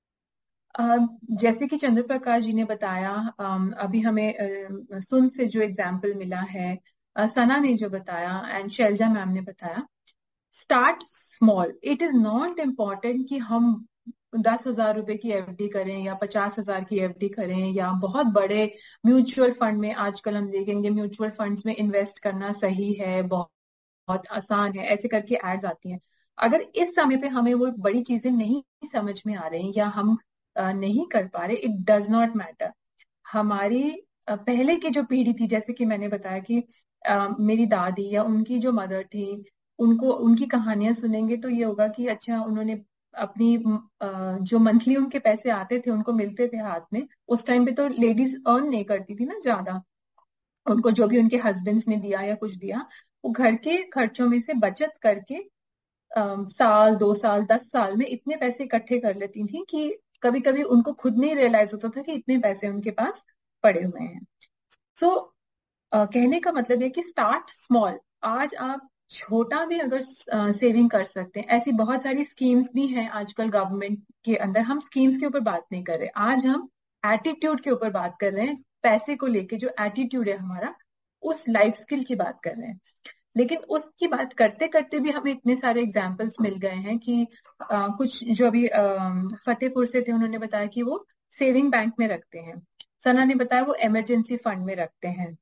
अ, जैसे कि चंद्र प्रकाश जी ने बताया, अम, अभी हमें अ, सुन से जो एग्जाम्पल मिला है, अ, सना ने जो बताया एंड शैलजा मैम ने बताया, start small. It is not important कि हम दस हजार रुपए की एफडी करें या पचास हजार की एफडी करें या बहुत बड़े म्यूचुअल फंड में। आजकल हम देखेंगे म्यूचुअल फंड्स में इन्वेस्ट करना सही है, बहुत बहुत आसान है, ऐसे करके एड्स आती हैं। अगर इस समय पे हमें वो बड़ी चीजें नहीं समझ में आ रही या हम अ, नहीं कर पा रहे, इट डज नॉट मैटर। हमारी अ, पहले की जो पीढ़ी थी, जैसे कि मैंने बताया कि अ, मेरी दादी या उनकी जो मदर थी, उनको उनकी कहानियां सुनेंगे तो ये होगा कि अच्छा, उन्होंने अपनी अ, जो मंथली उनके पैसे आते थे, उनको मिलते थे हाथ में। उस टाइम पे तो लेडीज अर्न नहीं करती थी ना ज्यादा, उनको जो भी उनके हस्बैंड्स ने दिया या कुछ दिया, वो घर के खर्चों में से बचत करके अम, साल दो साल दस साल में इतने पैसे इकट्ठे कर लेती थी कि कभी कभी उनको खुद नहीं रियलाइज होता था कि इतने पैसे उनके पास पड़े हुए हैं। सो कहने का मतलब है कि स्टार्ट स्मॉल। आज आप छोटा भी अगर सेविंग कर सकते हैं, ऐसी बहुत सारी स्कीम्स भी हैं आजकल गवर्नमेंट के अंदर। हम स्कीम्स के ऊपर बात नहीं कर रहे, आज हम एटीट्यूड के ऊपर बात कर रहे हैं। पैसे को लेके जो एटीट्यूड है हमारा, उस लाइफ स्किल की बात कर रहे हैं। लेकिन उसकी बात करते करते भी हमें इतने सारे एग्जाम्पल्स मिल गए हैं कि अ, कुछ जो अभी अ, फतेहपुर से थे, उन्होंने बताया कि वो सेविंग बैंक में रखते हैं। सना ने बताया वो इमरजेंसी फंड में रखते हैं।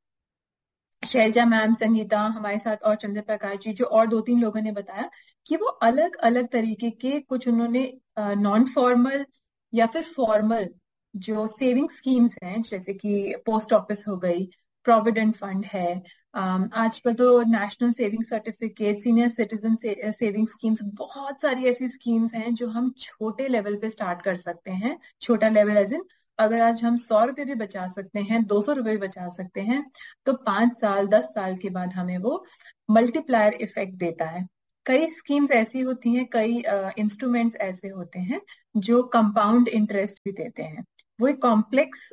शैलजा मैम, संगीता हमारे साथ, और चंद्र प्रकाश जी, जो और दो तीन लोगों ने बताया कि वो अलग अलग तरीके के, कुछ उन्होंने नॉन फॉर्मल या फिर फॉर्मल जो सेविंग स्कीम्स हैं, जैसे कि पोस्ट ऑफिस हो गई, प्रोविडेंट फंड है, अम, आजकल तो national saving certificate, senior citizen saving schemes, बहुत सारी ऐसी स्कीम्स हैं जो हम छोटे लेवल पे स्टार्ट कर सकते हैं। छोटा लेवल एज इन, अगर आज हम सौ रुपये भी बचा सकते हैं, दो सौ रुपये भी बचा सकते हैं, तो पांच साल दस साल के बाद हमें वो मल्टीप्लायर इफेक्ट देता है। कई स्कीम्स ऐसी होती हैं, कई इंस्ट्रूमेंट्स ऐसे होते हैं जो कंपाउंड इंटरेस्ट भी देते हैं। वो एक कॉम्प्लेक्स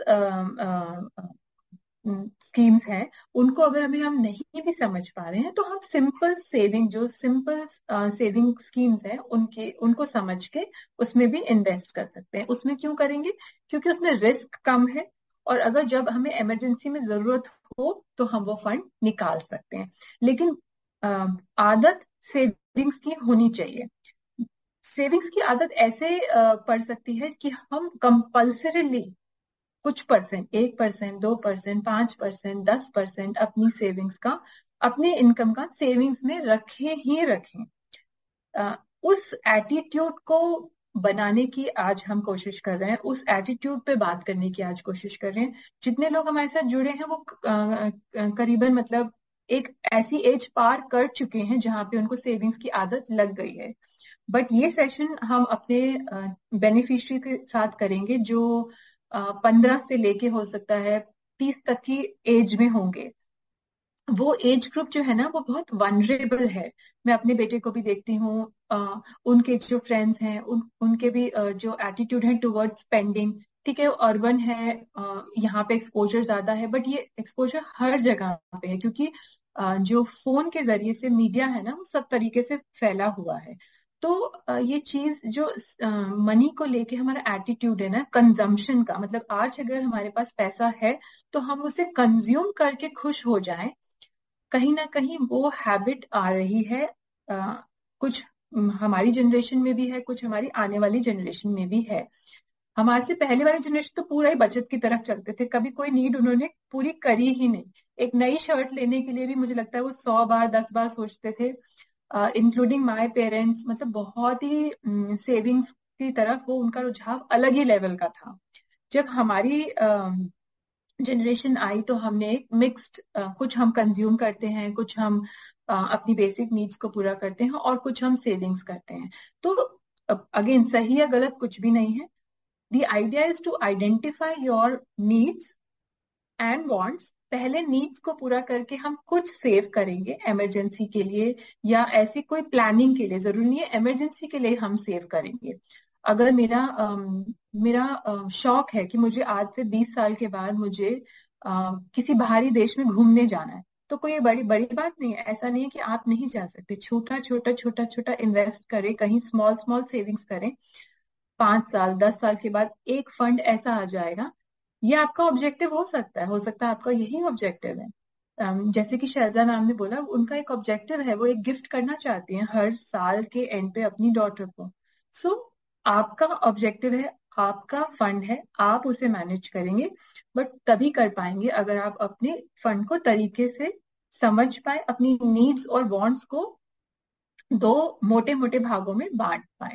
स्कीम्स हैं, उनको अगर हमें हम नहीं भी समझ पा रहे हैं तो हम सिंपल सेविंग, जो सिंपल सेविंग स्कीम्स हैं उनके उनको समझ के उसमें भी इन्वेस्ट कर सकते हैं। उसमें क्यों करेंगे? क्योंकि उसमें रिस्क कम है, और अगर जब हमें इमरजेंसी में जरूरत हो तो हम वो फंड निकाल सकते हैं। लेकिन अ, आदत सेविंग्स की होनी चाहिए। सेविंग्स की आदत ऐसे अ, पड़ सकती है कि हम कंपल्सरीली कुछ परसेंट, एक परसेंट, दो परसेंट, पांच परसेंट, दस परसेंट अपनी सेविंग्स का, अपने इनकम का सेविंग्स में रखे ही रखें। अ, उस एटीट्यूड को बनाने की आज हम कोशिश कर रहे हैं, उस एटीट्यूड पे बात करने की आज कोशिश कर रहे हैं। जितने लोग हमारे साथ जुड़े हैं वो करीबन मतलब एक ऐसी एज पार कर चुके हैं जहां पे उनको सेविंग्स की आदत लग गई है। बट ये सेशन हम अपने बेनिफिशियरी के साथ करेंगे जो पंद्रह से लेके हो सकता है तीस तक की एज में होंगे। वो एज ग्रुप जो है ना वो बहुत वनरेबल है। मैं अपने बेटे को भी देखती हूँ, उनके जो फ्रेंड्स हैं उन उनके भी अ, जो एटीट्यूड है टुवर्ड्स स्पेंडिंग, ठीक है अर्बन है, अ, यहाँ पे एक्सपोजर ज्यादा है, बट ये एक्सपोजर हर जगह पे है क्योंकि अ, जो फोन के जरिए से मीडिया है ना वो सब तरीके से फैला हुआ है। तो अ, ये चीज जो मनी को लेके हमारा एटीट्यूड है ना कंजम्पशन का, मतलब आज अगर हमारे पास पैसा है तो हम उसे कंज्यूम करके खुश हो जाएं, कहीं ना कहीं वो हैबिट आ रही है। आ, कुछ हम्म, हमारी जनरेशन में भी है, कुछ हमारी आने वाली जनरेशन में भी है। हमारे से पहले वाली जनरेशन तो पूरा ही बचत की तरफ चलते थे, कभी कोई नीड उन्होंने पूरी करी ही नहीं। एक नई शर्ट लेने के लिए भी मुझे लगता है वो सौ बार दस बार सोचते थे, इंक्लूडिंग माय पेरेंट्स। मतलब बहुत ही सेविंग्स की तरफ वो उनका रुझाव अलग ही लेवल का था। जब हमारी जनरेशन आई तो हमने एक मिक्स्ड, कुछ हम कंज्यूम करते हैं, कुछ हम अ, अपनी बेसिक नीड्स को पूरा करते हैं और कुछ हम सेविंग्स करते हैं। तो अगेन सही या गलत कुछ भी नहीं है। The idea is to identify your needs and wants. पहले नीड्स को पूरा करके हम कुछ सेव करेंगे इमरजेंसी के लिए या ऐसी कोई प्लानिंग के लिए, जरूरी नहीं है इमरजेंसी के लिए हम सेव करेंगे। अगर मेरा अम, मेरा अ, शौक है कि मुझे आज से बीस साल के बाद मुझे अ, किसी बाहरी देश में घूमने जाना है, तो कोई बड़ी बड़ी बात नहीं है। ऐसा नहीं है कि आप नहीं जा सकते। छोटा छोटा छोटा छोटा इन्वेस्ट करें, कहीं स्मॉल स्मॉल सेविंग्स करें। पांच साल दस साल के बाद एक फंड ऐसा आ जाएगा। ये आपका ऑब्जेक्टिव हो सकता है, हो सकता है आपका यही ऑब्जेक्टिव है। अम, जैसे कि शैलजा मैम ने बोला, उनका एक ऑब्जेक्टिव है, वो एक गिफ्ट करना चाहती हैं हर साल के एंड पे अपनी डॉटर को। सो so, आपका ऑब्जेक्टिव है, आपका फंड है, आप उसे मैनेज करेंगे, बट तभी कर पाएंगे अगर आप अपने फंड को तरीके से समझ पाए, अपनी नीड्स और वांट्स को दो मोटे मोटे भागों में बांट पाए।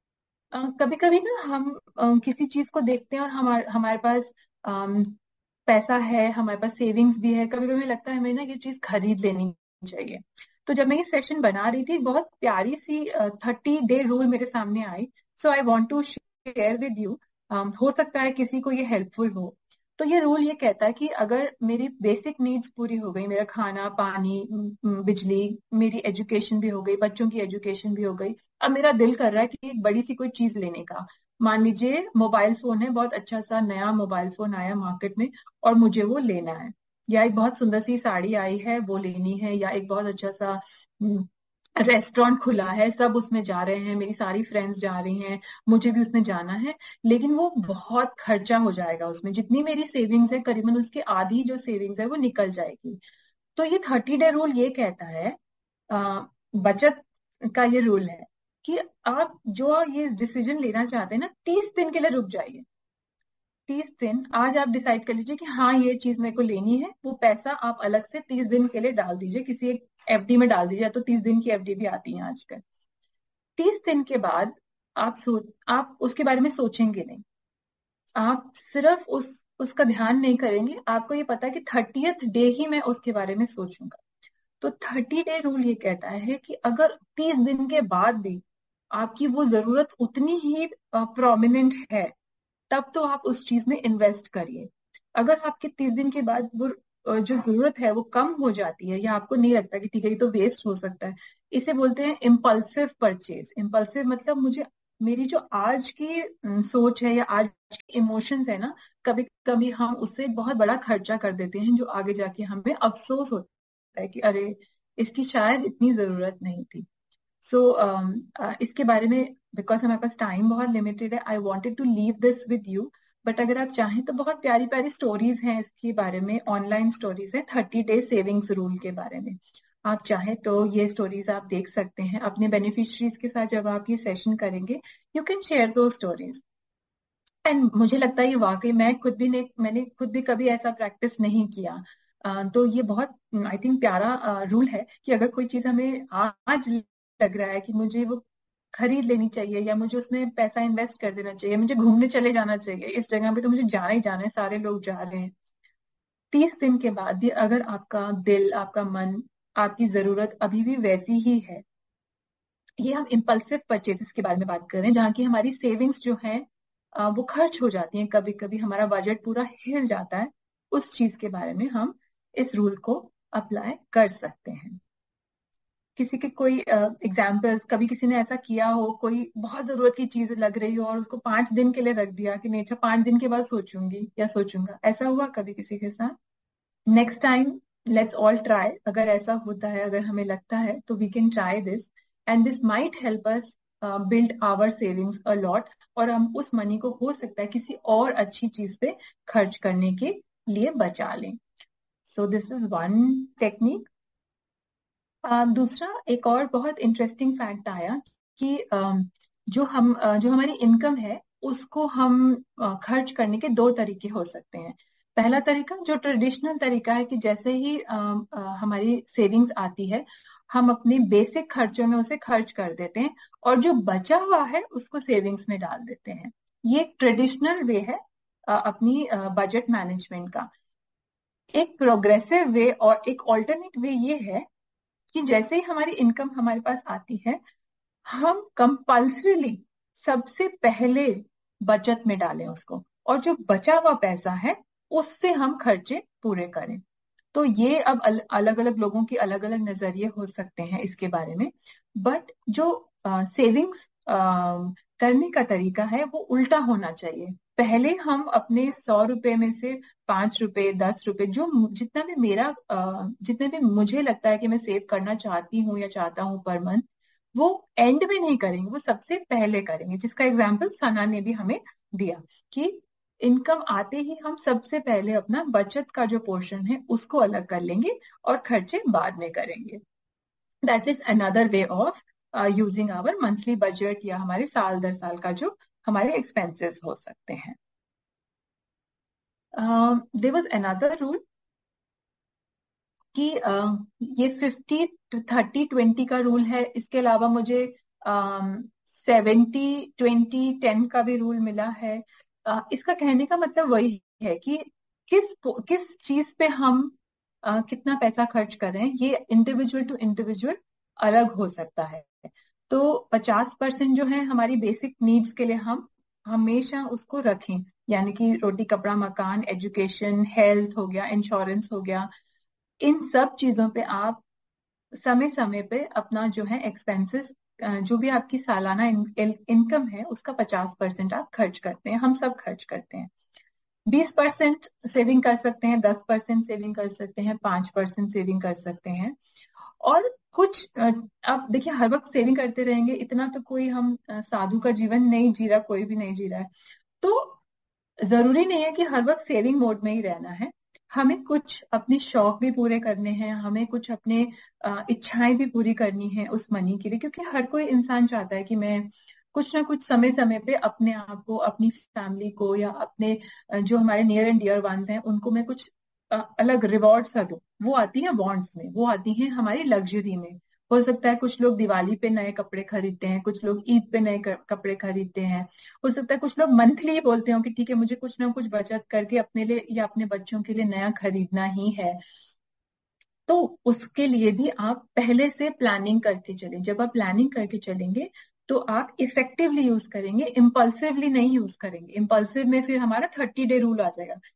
कभी कभी ना हम अ, किसी चीज को देखते हैं और हमारे हमारे पास अम, पैसा है, हमारे पास सेविंग्स भी है, कभी कभी लगता है हमें ना ये चीज खरीद लेनी चाहिए। तो जब मैं ये सेशन बना रही थी, बहुत प्यारी सी थर्टी डे रूल मेरे सामने आई। सो I want to share with you. हो सकता है किसी को ये हेल्पफुल हो। तो ये रूल ये कहता है कि अगर मेरी बेसिक नीड्स पूरी हो गई, मेरा खाना पानी म, बिजली, मेरी एजुकेशन भी हो गई, बच्चों की एजुकेशन भी हो गई, अब मेरा दिल कर रहा है कि एक बड़ी सी कोई चीज लेने का। मान लीजिए मोबाइल फोन है, बहुत अच्छा सा नया मोबाइल फोन आया मार्केट में और मुझे वो लेना है, या एक बहुत सुंदर सी साड़ी आई है वो लेनी है, या एक बहुत अच्छा सा रेस्टोरेंट खुला है, सब उसमें जा रहे हैं, मेरी सारी फ्रेंड्स जा रही हैं, मुझे भी उसमें जाना है। लेकिन वो बहुत खर्चा हो जाएगा, उसमें जितनी मेरी सेविंग्स है करीबन उसके आधी जो सेविंग्स है वो निकल जाएगी। तो ये थर्टी डे रूल ये कहता है, आ, बचत का ये रूल है कि आप जो ये डिसीजन लेना चाहते हैं ना, तीस दिन के लिए रुक जाइए। तीस दिन, आज आप डिसाइड कर लीजिए कि हाँ ये चीज मेरे को लेनी है, वो पैसा आप अलग से तीस दिन के लिए डाल दीजिए, किसी एक एफडी में डाल दीजिए। तो तीस दिन की एफडी भी आती है आजकल। तीस दिन के बाद आप सोच आप उसके बारे में सोचेंगे नहीं, आप सिर्फ उस उसका ध्यान नहीं करेंगे। आपको ये पता है कि थर्टियथ डे ही मैं उसके बारे में सोचूंगा। तो थर्टी डे रूल ये कहता है कि अगर तीस दिन के बाद भी आपकी वो जरूरत उतनी ही प्रोमिनेंट है, तब तो आप उस चीज में इन्वेस्ट करिए। अगर आपके तीस दिन के बाद वो अ, जो जरूरत है वो कम हो जाती है, या आपको नहीं लगता कि ठीक है ये तो वेस्ट हो सकता है, इसे बोलते हैं इम्पल्सिव परचेज। इम्पल्सिव मतलब मुझे, मेरी जो आज की अ, सोच है या आज के इमोशंस है ना, कभी कभी हम उससे बहुत बड़ा खर्चा कर देते हैं, जो आगे जाके हमें अफसोस होता है कि अरे इसकी शायद इतनी जरूरत नहीं थी। सो so, uh, इसके बारे में, बिकॉज हमारे पास टाइम बहुत लिमिटेड है, I wanted to leave this with you. But अगर आप चाहें तो बहुत प्यारी प्यारी स्टोरीज हैं इसके बारे में, ऑनलाइन स्टोरीज है थर्टी डे सेविंग्स रूल के बारे में। आप चाहें तो ये स्टोरीज आप देख सकते हैं अपने बेनिफिशरीज के साथ। जब आप ये सेशन करेंगे, यू कैन शेयर दो स्टोरीज। एंड मुझे लगता है ये वाकई, मैं खुद भी नहीं, मैंने खुद भी कभी ऐसा प्रैक्टिस नहीं किया। अ, तो ये बहुत आई थिंक प्यारा रूल है कि अगर कोई चीज हमें आज लग रहा है कि मुझे वो खरीद लेनी चाहिए, या मुझे उसमें पैसा इन्वेस्ट कर देना चाहिए, मुझे घूमने चले जाना चाहिए इस जगह पे, तो मुझे जाना ही जाना है, सारे लोग जा रहे हैं, तीस दिन के बाद भी अगर आपका दिल, आपका मन, आपकी जरूरत अभी भी वैसी ही है, ये हम इम्पल्सिव परचेजेस के बारे में बात कर रहे हैं, जहाँ की हमारी सेविंग्स जो है अ, वो खर्च हो जाती हैं, कभी कभी हमारा बजट पूरा हिल जाता है, उस चीज के बारे में हम इस रूल को अप्लाई कर सकते हैं। किसी के कोई एग्जाम्पल्स, कभी किसी ने ऐसा किया हो, कोई बहुत जरूरत की चीज लग रही हो और उसको पांच दिन के लिए रख दिया कि नहीं, अच्छा पांच दिन के बाद सोचूंगी या सोचूंगा, ऐसा हुआ कभी किसी के साथ? Next time let's all try, अगर ऐसा होता है, अगर हमें लगता है, तो we can try this, and this might help us build our savings a lot, और हम उस मनी को हो सकता है किसी और अच्छी चीज पे खर्च करने के लिए बचा लें। So this is one technique. दूसरा, एक और बहुत इंटरेस्टिंग फैक्ट आया कि uh, जो हम uh, जो हमारी इनकम है उसको हम uh, खर्च करने के दो तरीके हो सकते हैं। पहला तरीका जो ट्रेडिशनल तरीका है कि जैसे ही uh, uh, हमारी सेविंग्स आती है, हम अपने बेसिक खर्चों में उसे खर्च कर देते हैं, और जो बचा हुआ है उसको सेविंग्स में डाल देते हैं। ये एक ट्रेडिशनल वे है uh, अपनी बजट मैनेजमेंट का। एक प्रोग्रेसिव वे और एक ऑल्टरनेट वे ये है कि जैसे ही हमारी इनकम हमारे पास आती है, हम कंपल्सरीली सबसे पहले बचत में डालें उसको, और जो बचा हुआ पैसा है उससे हम खर्चे पूरे करें। तो ये अब अल, अलग अलग लोगों के अलग अलग नजरिए हो सकते हैं इसके बारे में, बट जो सेविंग्स करने का तरीका है वो उल्टा होना चाहिए। पहले हम अपने सौ रुपए में से पांच रुपए, दस रुपए, जो जितना भी मेरा अ, जितने भी मुझे लगता है कि मैं सेव करना चाहती हूँ या चाहता हूँ पर मंथ, वो एंड में नहीं करेंगे, वो सबसे पहले करेंगे, जिसका एग्जाम्पल सना ने भी हमें दिया कि इनकम आते ही हम सबसे पहले अपना बचत का जो पोर्शन है उसको अलग कर लेंगे और खर्चे बाद में करेंगे। That is another way of using our monthly budget, या हमारे साल दर साल का जो हमारे एक्सपेंसेस हो सकते हैं। देयर वाज अनदर रूल कि uh, ये फिफ्टी थर्टी ट्वेंटी का रूल है। इसके अलावा मुझे सेवेंटी ट्वेंटी टेन का भी रूल मिला है। uh, इसका कहने का मतलब वही है कि किस किस चीज पे हम uh, कितना पैसा खर्च कर रहे हैं, ये इंडिविजुअल टू इंडिविजुअल अलग हो सकता है। तो पचास परसेंट जो है हमारी बेसिक नीड्स के लिए हम हमेशा उसको रखें, यानी कि रोटी कपड़ा मकान, एजुकेशन, हेल्थ हो गया, इंश्योरेंस हो गया, इन सब चीजों पे आप समय समय पे अपना जो है एक्सपेंसेस, जो भी आपकी सालाना इन, इनकम है उसका पचास परसेंट आप खर्च करते हैं, हम सब खर्च करते हैं। बीस परसेंट सेविंग कर सकते हैं, दस परसेंट सेविंग कर सकते हैं, पांच परसेंट सेविंग कर सकते हैं। और कुछ आप देखिए, हर वक्त सेविंग करते रहेंगे इतना तो कोई हम साधु का जीवन नहीं जी रहा, कोई भी नहीं जी रहा है। तो जरूरी नहीं है कि हर वक्त सेविंग मोड में ही रहना है, हमें कुछ अपने शौक भी पूरे करने हैं, हमें कुछ अपने इच्छाएं भी पूरी करनी है उस मनी के लिए, क्योंकि हर कोई इंसान चाहता है कि मैं कुछ ना कुछ समय समय पे अपने आप को, अपनी फैमिली को, या अपने जो हमारे नियर एंड डियर वंस हैं उनको मैं कुछ अलग रिवॉर्ड सा दूं। वो आती है बॉन्ड्स में, वो आती है हमारी लग्जरी में। हो सकता है कुछ लोग दिवाली पे नए कपड़े खरीदते हैं, कुछ लोग ईद पे नए कपड़े खरीदते हैं, हो सकता है कुछ लोग मंथली बोलते हो कि ठीक है मुझे कुछ ना कुछ बचत करके अपने लिए या अपने बच्चों के लिए नया खरीदना ही है। तो उसके लिए भी आप पहले से प्लानिंग करके चलें। जब आप प्लानिंग करके चलेंगे तो आप इफेक्टिवली यूज करेंगे, इम्पल्सिवली नहीं यूज करेंगे। इम्पल्सिव में फिर हमारा थर्टी डे रूल आ जाएगा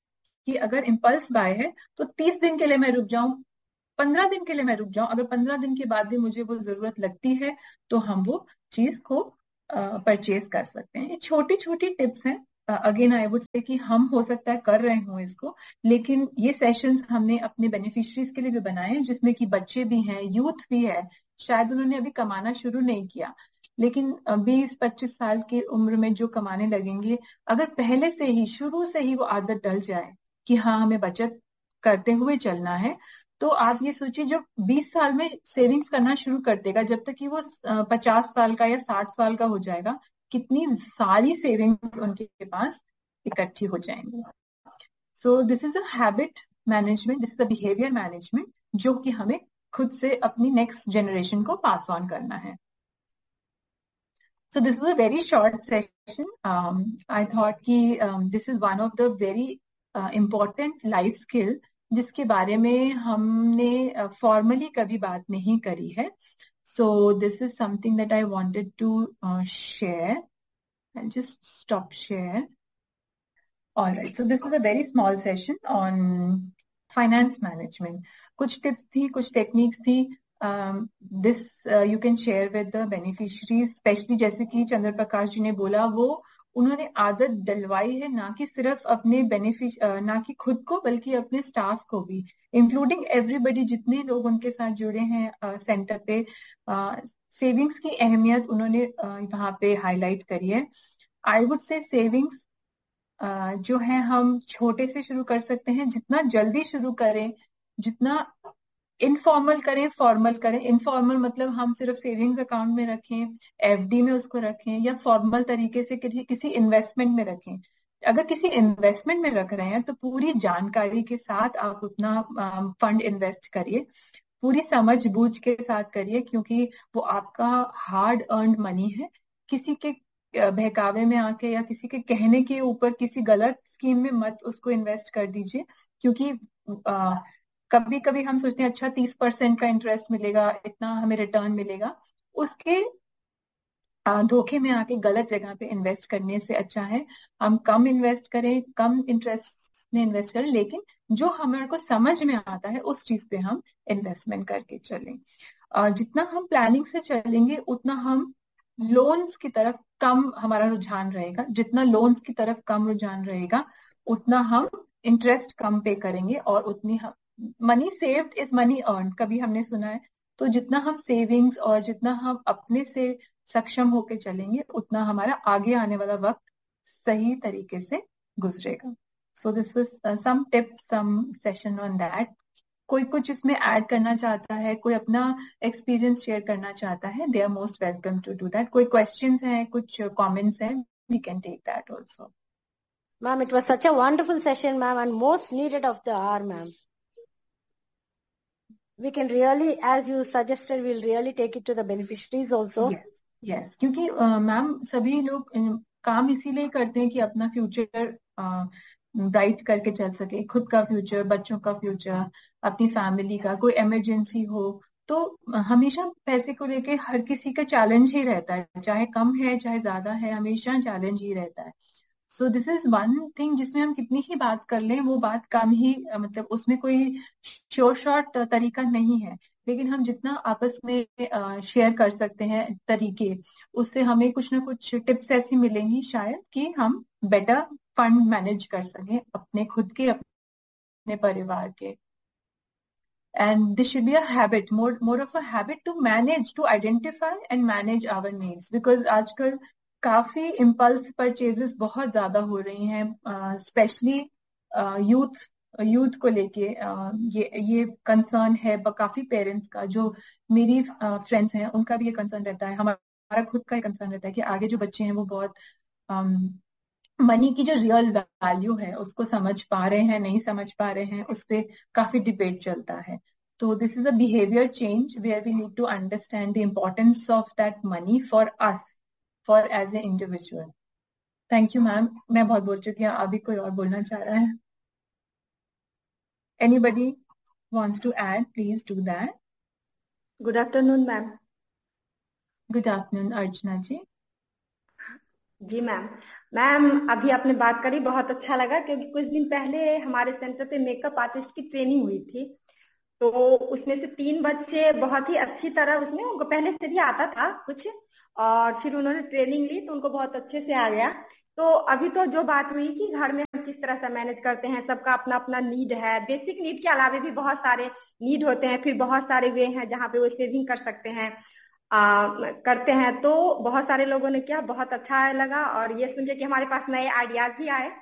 कि अगर इम्पल्स बाय है तो तीस दिन के लिए मैं रुक जाऊं, पंद्रह दिन के लिए मैं रुक जाऊं, अगर पंद्रह दिन के बाद भी मुझे वो जरूरत लगती है तो हम वो चीज को परचेज कर सकते हैं। ये छोटी छोटी टिप्स हैं। अगेन आई वुड से कि हम हो सकता है कर रहे हों इसको, लेकिन ये सेशंस हमने अपने बेनिफिशरीज के लिए भी बनाए हैं, जिसमें कि बच्चे भी हैं, यूथ भी है, शायद उन्होंने अभी कमाना शुरू नहीं किया, लेकिन बीस पच्चीस साल की उम्र में जो कमाने लगेंगे, अगर पहले से ही शुरू से ही वो आदत डल जाए कि हाँ हमें बचत करते हुए चलना है, तो आप ये सोचिए जो बीस साल में सेविंग्स करना शुरू कर देगा, जब तक कि वो पचास साल का या साठ साल का हो जाएगा, कितनी सारी सेविंग्स उनके पास इकट्ठी हो जाएंगी। So this is a habit management, this is a behaviour management, जो कि हमें खुद से अपनी नेक्स्ट जनरेशन को पास ऑन करना है। So this was a very short session. Um, I thought कि um, this is one of the very uh, important life skill जिसके बारे में हमने फॉर्मली uh, कभी बात नहीं करी है. So this is something that I wanted to uh, share. I'll just stop share. All right. So this is a very small session on finance management. कुछ tips थी, कुछ techniques थी. This you can share with the beneficiaries, specially जैसे कि चंद्र प्रकाश जी ने बोला, वो उन्होंने आदत डलवाई है, ना कि सिर्फ अपने बेनिफिश uh, ना कि खुद को बल्कि अपने स्टाफ को भी, इंक्लूडिंग एवरीबडी, जितने लोग उनके साथ जुड़े हैं सेंटर uh, पे, सेविंग्स uh, की अहमियत उन्होंने uh, वहां पे हाईलाइट करी है. I would say savings uh, जो है हम छोटे से शुरू कर सकते हैं, जितना जल्दी शुरू करें, जितना इनफॉर्मल करें, फॉर्मल करें. इनफॉर्मल मतलब हम सिर्फ सेविंग्स अकाउंट में रखें, एफडी में उसको रखें, या फॉर्मल तरीके से किसी किसी इन्वेस्टमेंट में रखें. अगर किसी इन्वेस्टमेंट में रख रहे हैं तो पूरी जानकारी के साथ आप उतना फंड इन्वेस्ट करिए, पूरी समझ बूझ के साथ करिए, क्योंकि वो आपका हार्ड अर्न्ड मनी है. किसी के बहकावे में आके या किसी के कहने के ऊपर किसी गलत स्कीम में मत उसको इन्वेस्ट कर दीजिए, क्योंकि आ, कभी कभी हम सोचते हैं अच्छा तीस परसेंट का इंटरेस्ट मिलेगा, इतना हमें रिटर्न मिलेगा, उसके धोखे में आके गलत जगह पे इन्वेस्ट करने से अच्छा है हम कम इन्वेस्ट करें, कम इंटरेस्ट में इन्वेस्ट करें, लेकिन जो हमारे को समझ में आता है उस चीज पे हम इन्वेस्टमेंट करके चलें. और जितना हम प्लानिंग से चलेंगे उतना हम लोन्स की तरफ कम हमारा रुझान रहेगा, जितना लोन्स की तरफ कम रुझान रहेगा उतना हम इंटरेस्ट कम पे करेंगे, और उतनी हम money saved is money earn, कभी हमने सुना है. तो जितना हम सेविंग्स और जितना हम अपने से सक्षम होके चलेंगे उतना हमारा आगे आने वाला वक्त सही तरीके से गुजरेगा. So this was some tips, some session on that. कोई कुछ इसमें ऐड करना चाहता है, कोई अपना एक्सपीरियंस शेयर करना चाहता है, they are most welcome to do that. कोई क्वेश्चंस हैं, कुछ कमेंट्स हैं, we can take that also. Ma'am, it was such a wonderful session, ma'am, and most needed of the hour, ma'am. We can really, as you suggested, we'll really take it to the beneficiaries also. Yes, yes. क्योंकि ma'am uh, सभी लोग uh, काम इसीलिए करते हैं कि अपना future bright uh, करके चल सके, खुद का फ्यूचर, बच्चों का फ्यूचर, अपनी फैमिली का. कोई इमरजेंसी हो तो uh, हमेशा पैसे को लेके हर किसी का चैलेंज ही रहता है, चाहे कम है चाहे ज्यादा है, हमेशा चैलेंज ही रहता है. So this is one thing जिसमें हम कितनी ही बात कर लें वो बात कम ही, मतलब उसमें कोई श्योर शॉर्ट तरीका नहीं है, लेकिन हम जितना आपस में शेयर कर सकते हैं तरीके, उससे हमें कुछ ना कुछ टिप्स ऐसी मिलेंगी शायद कि हम बेटर फंड मैनेज कर सकें, अपने खुद के, अपने परिवार के. And this should be a habit, more more of a habit to manage, to identify and manage our needs, because आजकल काफी इम्पल्स परचेजेस बहुत ज्यादा हो रही हैं, स्पेशली यूथ यूथ को लेके. uh, ये ये कंसर्न है काफी पेरेंट्स का, जो मेरी फ्रेंड्स uh, हैं उनका भी ये कंसर्न रहता है, हमारा खुद का ये कंसर्न रहता है कि आगे जो बच्चे हैं वो बहुत मनी um, की जो रियल वैल्यू है उसको समझ पा रहे हैं, नहीं समझ पा रहे हैं, उस पर काफी डिबेट चलता है. तो this is a behaviour change where we need to understand the importance of that money for us, for as an individual. Thank you, ma'am. मैं बहुत बोल चुकी हूँ, अभी कोई और बोलना चाह रहा है? Anybody wants to add, please do that. Good afternoon, ma'am. Good afternoon, Archana ji. Ji ma'am. Ma'am अभी आपने बात करी, बहुत अच्छा लगा, क्योंकि कुछ दिन पहले हमारे सेंटर पे मेकअप आर्टिस्ट की ट्रेनिंग हुई थी। तो उसमें से तीन बच्चे बहुत ही अच्छी तरह, उसमें उनको पहले से भी आता था कुछ, और फिर उन्होंने ट्रेनिंग ली तो उनको बहुत अच्छे से आ गया। तो अभी तो जो बात हुई कि घर में हम किस तरह से मैनेज करते हैं, सबका अपना अपना नीड है, बेसिक नीड के अलावा भी बहुत सारे नीड होते हैं, फिर बहुत सारे वे हैं जहाँ पे वो सेविंग कर सकते हैं, आ, करते हैं। तो बहुत सारे लोगों ने किया, बहुत अच्छा लगा, और ये सुन के कि हमारे पास नए आइडियाज भी आए।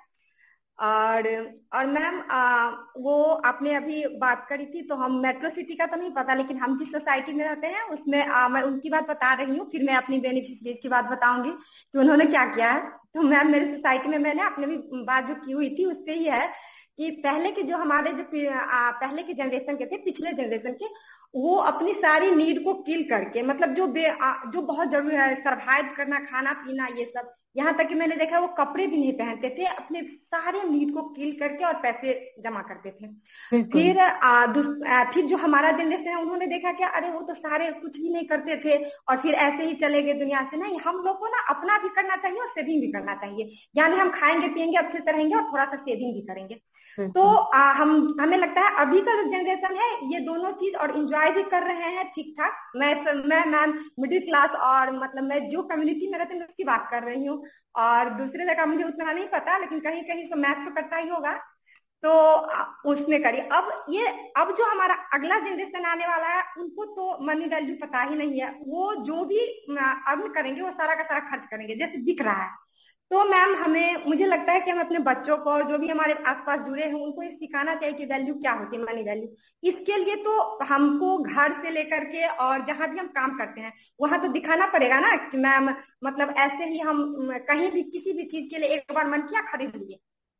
और और मैम आ, वो आपने अभी बात करी थी, तो हम मेट्रो सिटी का तो नहीं पता, लेकिन हम जिस सोसाइटी में रहते हैं उसमें आ, मैं उनकी बात बता रही हूँ, फिर मैं अपनी बेनिफिशरीज की बात बताऊंगी कि उन्होंने क्या किया है। तो मैम मेरी सोसाइटी में मैंने अपने भी बात जो की हुई थी उससे ही है कि पहले के जो हमारे जो पि- आ, पहले के जनरेशन के थे, पिछले जनरेशन के, वो अपनी सारी नीड को किल करके, मतलब जो बे, आ, जो बहुत जरूरी है सरवाइव करना, खाना पीना ये सब, यहाँ तक कि मैंने देखा वो कपड़े भी नहीं पहनते थे, अपने सारे नीड को किल करके और पैसे जमा करते थे। बिल्कुल। फिर आ, दुस, आ, फिर जो हमारा जनरेशन है उन्होंने देखा कि अरे वो तो सारे कुछ भी नहीं करते थे और फिर ऐसे ही चले गए दुनिया से। नहीं, हम लोग को ना अपना भी करना चाहिए और सेविंग भी करना चाहिए, यानी हम खाएंगे पिएंगे अच्छे से रहेंगे और थोड़ा सा सेविंग भी करेंगे। तो बिल्कुल। आ, हम हमें लगता है अभी का जो जनरेशन है ये दोनों चीज और इंजॉय भी कर रहे हैं ठीक ठाक। मैं मैं मैम मिडिल क्लास, और मतलब मैं जो कम्युनिटी में रहती हूँ उसकी बात कर रही हूँ, और दूसरे जगह मुझे उतना नहीं पता, लेकिन कहीं कहीं से मैथ तो करता ही होगा। तो आ, उसने करी। अब ये अब जो हमारा अगला जनरेशन आने वाला है उनको तो मनी वैल्यू पता ही नहीं है, वो जो भी अर्न करेंगे वो सारा का सारा खर्च करेंगे जैसे दिख रहा है। तो मैम हमें मुझे लगता है कि हम अपने बच्चों को और जो भी हमारे आसपास जुड़े हैं उनको ये सिखाना चाहिए कि वैल्यू क्या होती है, मनी वैल्यू। इसके लिए तो हमको घर से लेकर के और जहां भी हम काम करते हैं वहां तो दिखाना पड़ेगा ना कि मैम, मतलब ऐसे ही हम कहीं भी किसी भी चीज के लिए एक बार मन किया खरीद लिए,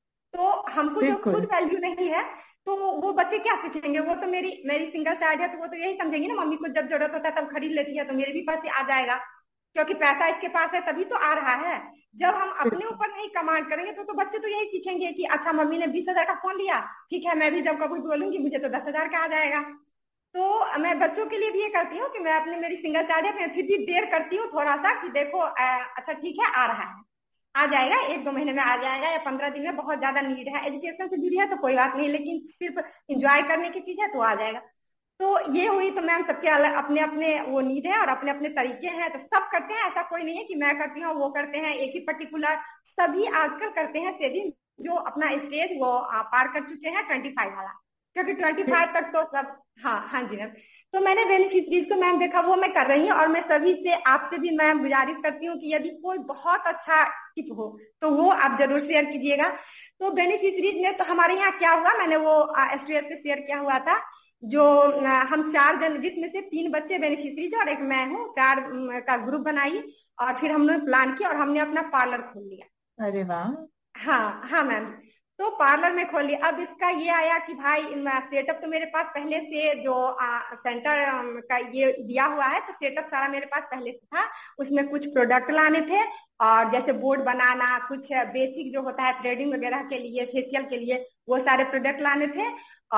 तो हमको जब खुद बिल्कुल। वैल्यू नहीं है तो वो बच्चे क्या सीखेंगे। वो तो मेरी मेरी सिंगल चाइल्ड है तो वो तो यही समझेंगे ना, मम्मी को जब जरूरत होता है तब खरीद लेती है तो मेरे भी पास ही आ जाएगा, क्योंकि पैसा इसके पास है तभी तो आ रहा है। जब हम अपने बिल्कुल। ऊपर नहीं कमांड करेंगे तो तो बच्चे तो यही सीखेंगे कि अच्छा मम्मी ने बीस हजार का फोन लिया, ठीक है मैं भी जब कभी बोलूंगी मुझे तो दस हजार का आ जाएगा। तो मैं बच्चों के लिए भी ये करती हूँ कि मैं अपने, मेरी सिंगल चाइल्ड है, मैं फिर भी देर करती हूँ थोड़ा सा कि देखो अच्छा ठीक है आ रहा है, आ जाएगा, एक दो महीने में आ जाएगा या पंद्रह दिन में, बहुत ज्यादा नीड है एजुकेशन से जुड़ी है तो कोई बात नहीं, लेकिन सिर्फ इंजॉय करने की चीज है तो आ जाएगा। तो ये हुई। तो मैम सबके अलग अपने अपने वो नीड है और अपने अपने तरीके हैं, तो सब करते हैं, ऐसा कोई नहीं है कि मैं करती हूँ वो करते हैं एक ही पर्टिकुलर, सभी आजकल करते हैं सेविंग, जो अपना स्टेज वो पार कर चुके हैं ट्वेंटी फाइव वाला, क्योंकि ट्वेंटी फाइव तक तो सब। हाँ हाँ जी मैम। तो मैंने बेनिफिशरीज को मैम देखा वो मैं कर रही हूँ, और मैं सभी से आपसे भी मैम गुजारिश करती हूँ कि यदि कोई बहुत अच्छा टिप हो तो वो आप जरूर शेयर कीजिएगा। तो बेनिफिशरीज में तो हमारे यहाँ क्या हुआ, मैंने वो स्टेज पे शेयर किया हुआ था, जो हम चार जन, जिसमें से तीन बच्चे बेनिफिशरीज और एक मैं हूँ, चार का ग्रुप बनाई और फिर हमने प्लान किया और हमने अपना पार्लर खोल लिया। अरे वाह। हाँ हाँ मैम। तो पार्लर में खोल लिया। अब इसका ये आया कि भाई सेटअप तो मेरे पास पहले से जो आ, सेंटर अम, का ये दिया हुआ है, तो सेटअप सारा मेरे पास पहले से था। उसमें कुछ प्रोडक्ट लाने थे, और जैसे बोर्ड बनाना, कुछ बेसिक जो होता है थ्रेडिंग वगैरह के लिए, फेशियल के लिए, वो सारे प्रोडक्ट लाने थे।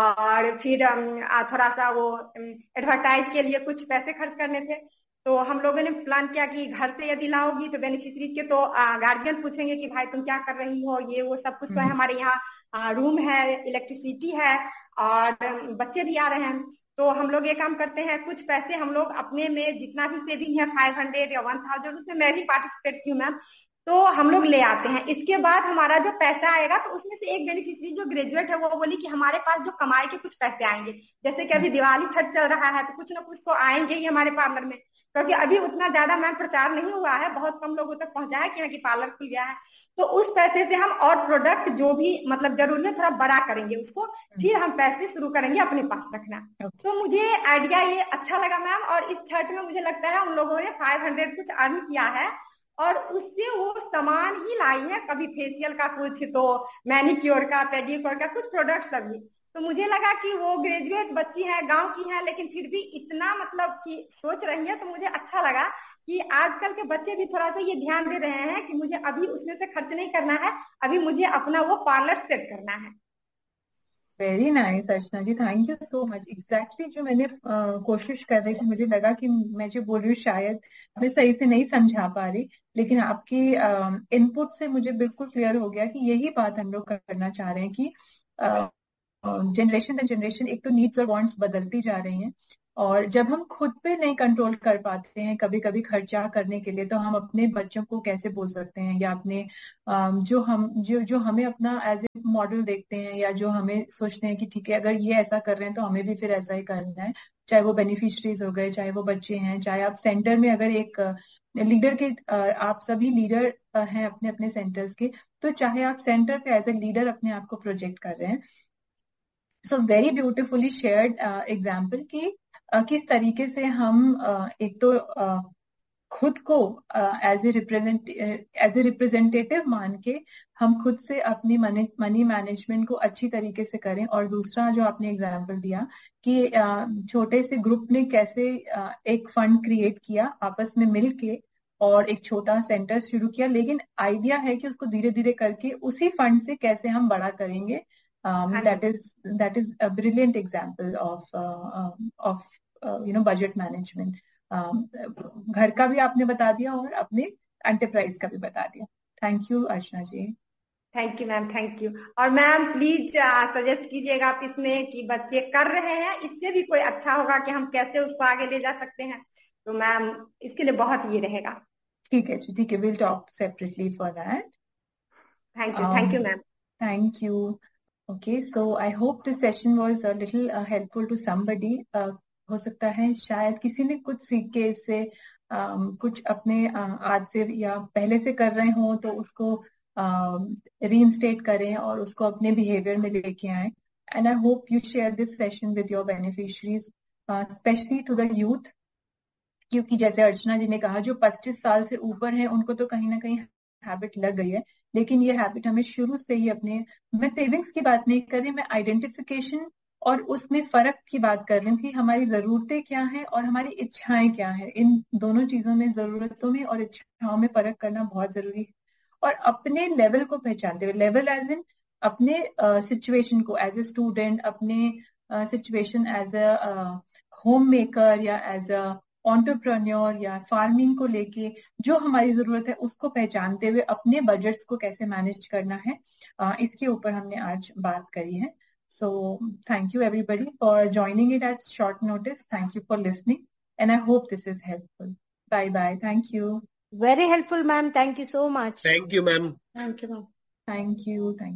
और फिर अम, आ, थोड़ा सा वो एडवर्टाइज के लिए कुछ पैसे खर्च करने थे। तो हम लोगों ने प्लान किया कि घर से यदि लाओगी तो बेनिफिशरीज के तो गार्जियन पूछेंगे कि भाई तुम क्या कर रही हो, ये वो सब कुछ तो है। हम्म। हमारे यहाँ रूम है, इलेक्ट्रिसिटी है, और बच्चे भी आ रहे हैं। तो हम लोग ये काम करते हैं, कुछ पैसे हम लोग अपने में जितना भी सेविंग है, फाइव हंड्रेड या वन थाउजेंड, उसमें मैं भी पार्टिसिपेट की हूँ मैम। तो हम लोग ले आते हैं। इसके बाद हमारा जो पैसा आएगा, तो उसमें से एक बेनिफिशरी जो ग्रेजुएट है वो बोली कि हमारे पास जो कमाई के कुछ पैसे आएंगे, जैसे कि अभी दिवाली छठ चल रहा है तो कुछ ना कुछ तो आएंगे ही हमारे पार्लर में, क्योंकि अभी उतना ज्यादा मैम प्रचार नहीं हुआ है, बहुत कम लोगों तक पहुंचा है कि हाँ कि पार्लर खुल गया है। तो उस पैसे से हम और प्रोडक्ट जो भी मतलब जरूरी है थोड़ा बड़ा करेंगे उसको, फिर हम पैसे शुरू करेंगे अपने पास रखना। ओके। तो मुझे आइडिया ये अच्छा लगा मैम, और इस छठ में मुझे लगता है उन लोगों ने फाइव हंड्रेड कुछ अर्न किया है, और उससे वो सामान ही लाई है, कभी फेशियल का कुछ, तो मैनिक्योर का, पेडिक्योर का कुछ प्रोडक्ट सभी। तो मुझे लगा कि वो ग्रेजुएट बच्ची है, गांव की है, लेकिन फिर भी इतना मतलब कि सोच रही है। तो मुझे अच्छा लगा कि आजकल के बच्चे भी थोड़ा सा ये ध्यान दे रहे हैं कि मुझे अभी उसमें से खर्च नहीं करना है, अभी मुझे अपना वो पार्लर सेट करना है। Very nice Archana ji, thank you so much. Exactly जो मैंने uh, कोशिश कर रही थी, मुझे लगा कि मैं जो बोल रही हूँ शायद मैं सही से नहीं समझा पा रही, लेकिन आपकी इनपुट uh, से मुझे बिल्कुल क्लियर हो गया कि यही बात हम लोग करना चाह रहे हैं कि जनरेशन एंड जनरेशन एक तो नीड्स और वांट्स बदलती जा रही हैं, और जब हम खुद पे नहीं कंट्रोल कर पाते हैं कभी कभी खर्चा करने के लिए, तो हम अपने बच्चों को कैसे बोल सकते हैं, या अपने अम, जो हम जो जो हमें अपना एज ए मॉडल देखते हैं, या जो हमें सोचते हैं कि ठीक है अगर ये ऐसा कर रहे हैं तो हमें भी फिर ऐसा ही करना है, चाहे वो बेनिफिशरीज हो गए, चाहे वो बच्चे हैं, चाहे आप सेंटर में अगर एक लीडर के अ, आप सभी लीडर हैं अपने अपने सेंटर्स के, तो चाहे आप सेंटर पे एज ए लीडर अपने आप को प्रोजेक्ट कर रहे हैं। So very beautifully shared example कि uh, किस तरीके से हम uh, एक तो uh, खुद को as A represent as a representative मान के हम खुद से अपनी मनी मनी मैनेजमेंट को अच्छी तरीके से करें, और दूसरा जो आपने एग्जाम्पल दिया कि uh, छोटे से ग्रुप ने कैसे uh, एक फंड क्रिएट किया आपस में मिल के और एक छोटा सेंटर शुरू किया, लेकिन आइडिया है कि उसको धीरे धीरे करके उसी फंड से कैसे हम बड़ा करेंगे। That is that is a brilliant example of of you know budget management. घर का भी आपने बता दिया और अपने एंटरप्राइज का भी बता दिया। Thank you Archana ji. Thank you ma'am, thank you. और मैम प्लीज सजेस्ट कीजिएगा आप इसमें कि बच्चे कर रहे हैं, इससे भी कोई अच्छा होगा कि हम कैसे उसको आगे ले जा सकते हैं, तो मैम इसके लिए बहुत ये रहेगा। ठीक है जी, ठीक है, will talk separately for that. Thank you, thank you ma'am. Thank you. Okay, so I hope this session was a little helpful to somebody. हो सकता है शायद किसी ने कुछ सीख के इससे um, कुछ अपने uh, आज से या पहले से कर रहे हो तो उसको रीइंस्टेट uh, करें और उसको अपने बिहेवियर में लेके आए। And I hope you share this session with your beneficiaries, specially to the youth, क्योंकि जैसे अर्चना जी ने कहा जो पच्चीस साल से ऊपर है उनको तो कहीं ना कहीं हैबिट लग गई है, लेकिन ये हैबिट हमें शुरू से ही अपने, मैं सेविंग्स की बात नहीं कर रही, मैं आइडेंटिफिकेशन और उसमें फर्क की बात कर रही हूँ कि हमारी जरूरतें क्या हैं और हमारी इच्छाएं क्या हैं। इन दोनों चीजों में, जरूरतों में और इच्छाओं में फर्क करना बहुत जरूरी है, और अपने लेवल को पहचानते हुए, लेवल एज इन अपने सिचुएशन uh, को एज ए स्टूडेंट, अपने situation as a home maker या एज अ एंटरप्रेन्योर या फार्मिंग को लेके जो हमारी जरूरत है उसको पहचानते हुए अपने बजट्स को कैसे मैनेज करना है, uh, इसके ऊपर हमने आज बात करी है। So thank you everybody for joining it at short notice. Thank you for listening and I hope this is helpful. Bye bye. Thank you. Very helpful, ma'am. Thank you so much. Thank you, ma'am. Thank you ma'am. Thank you. Thank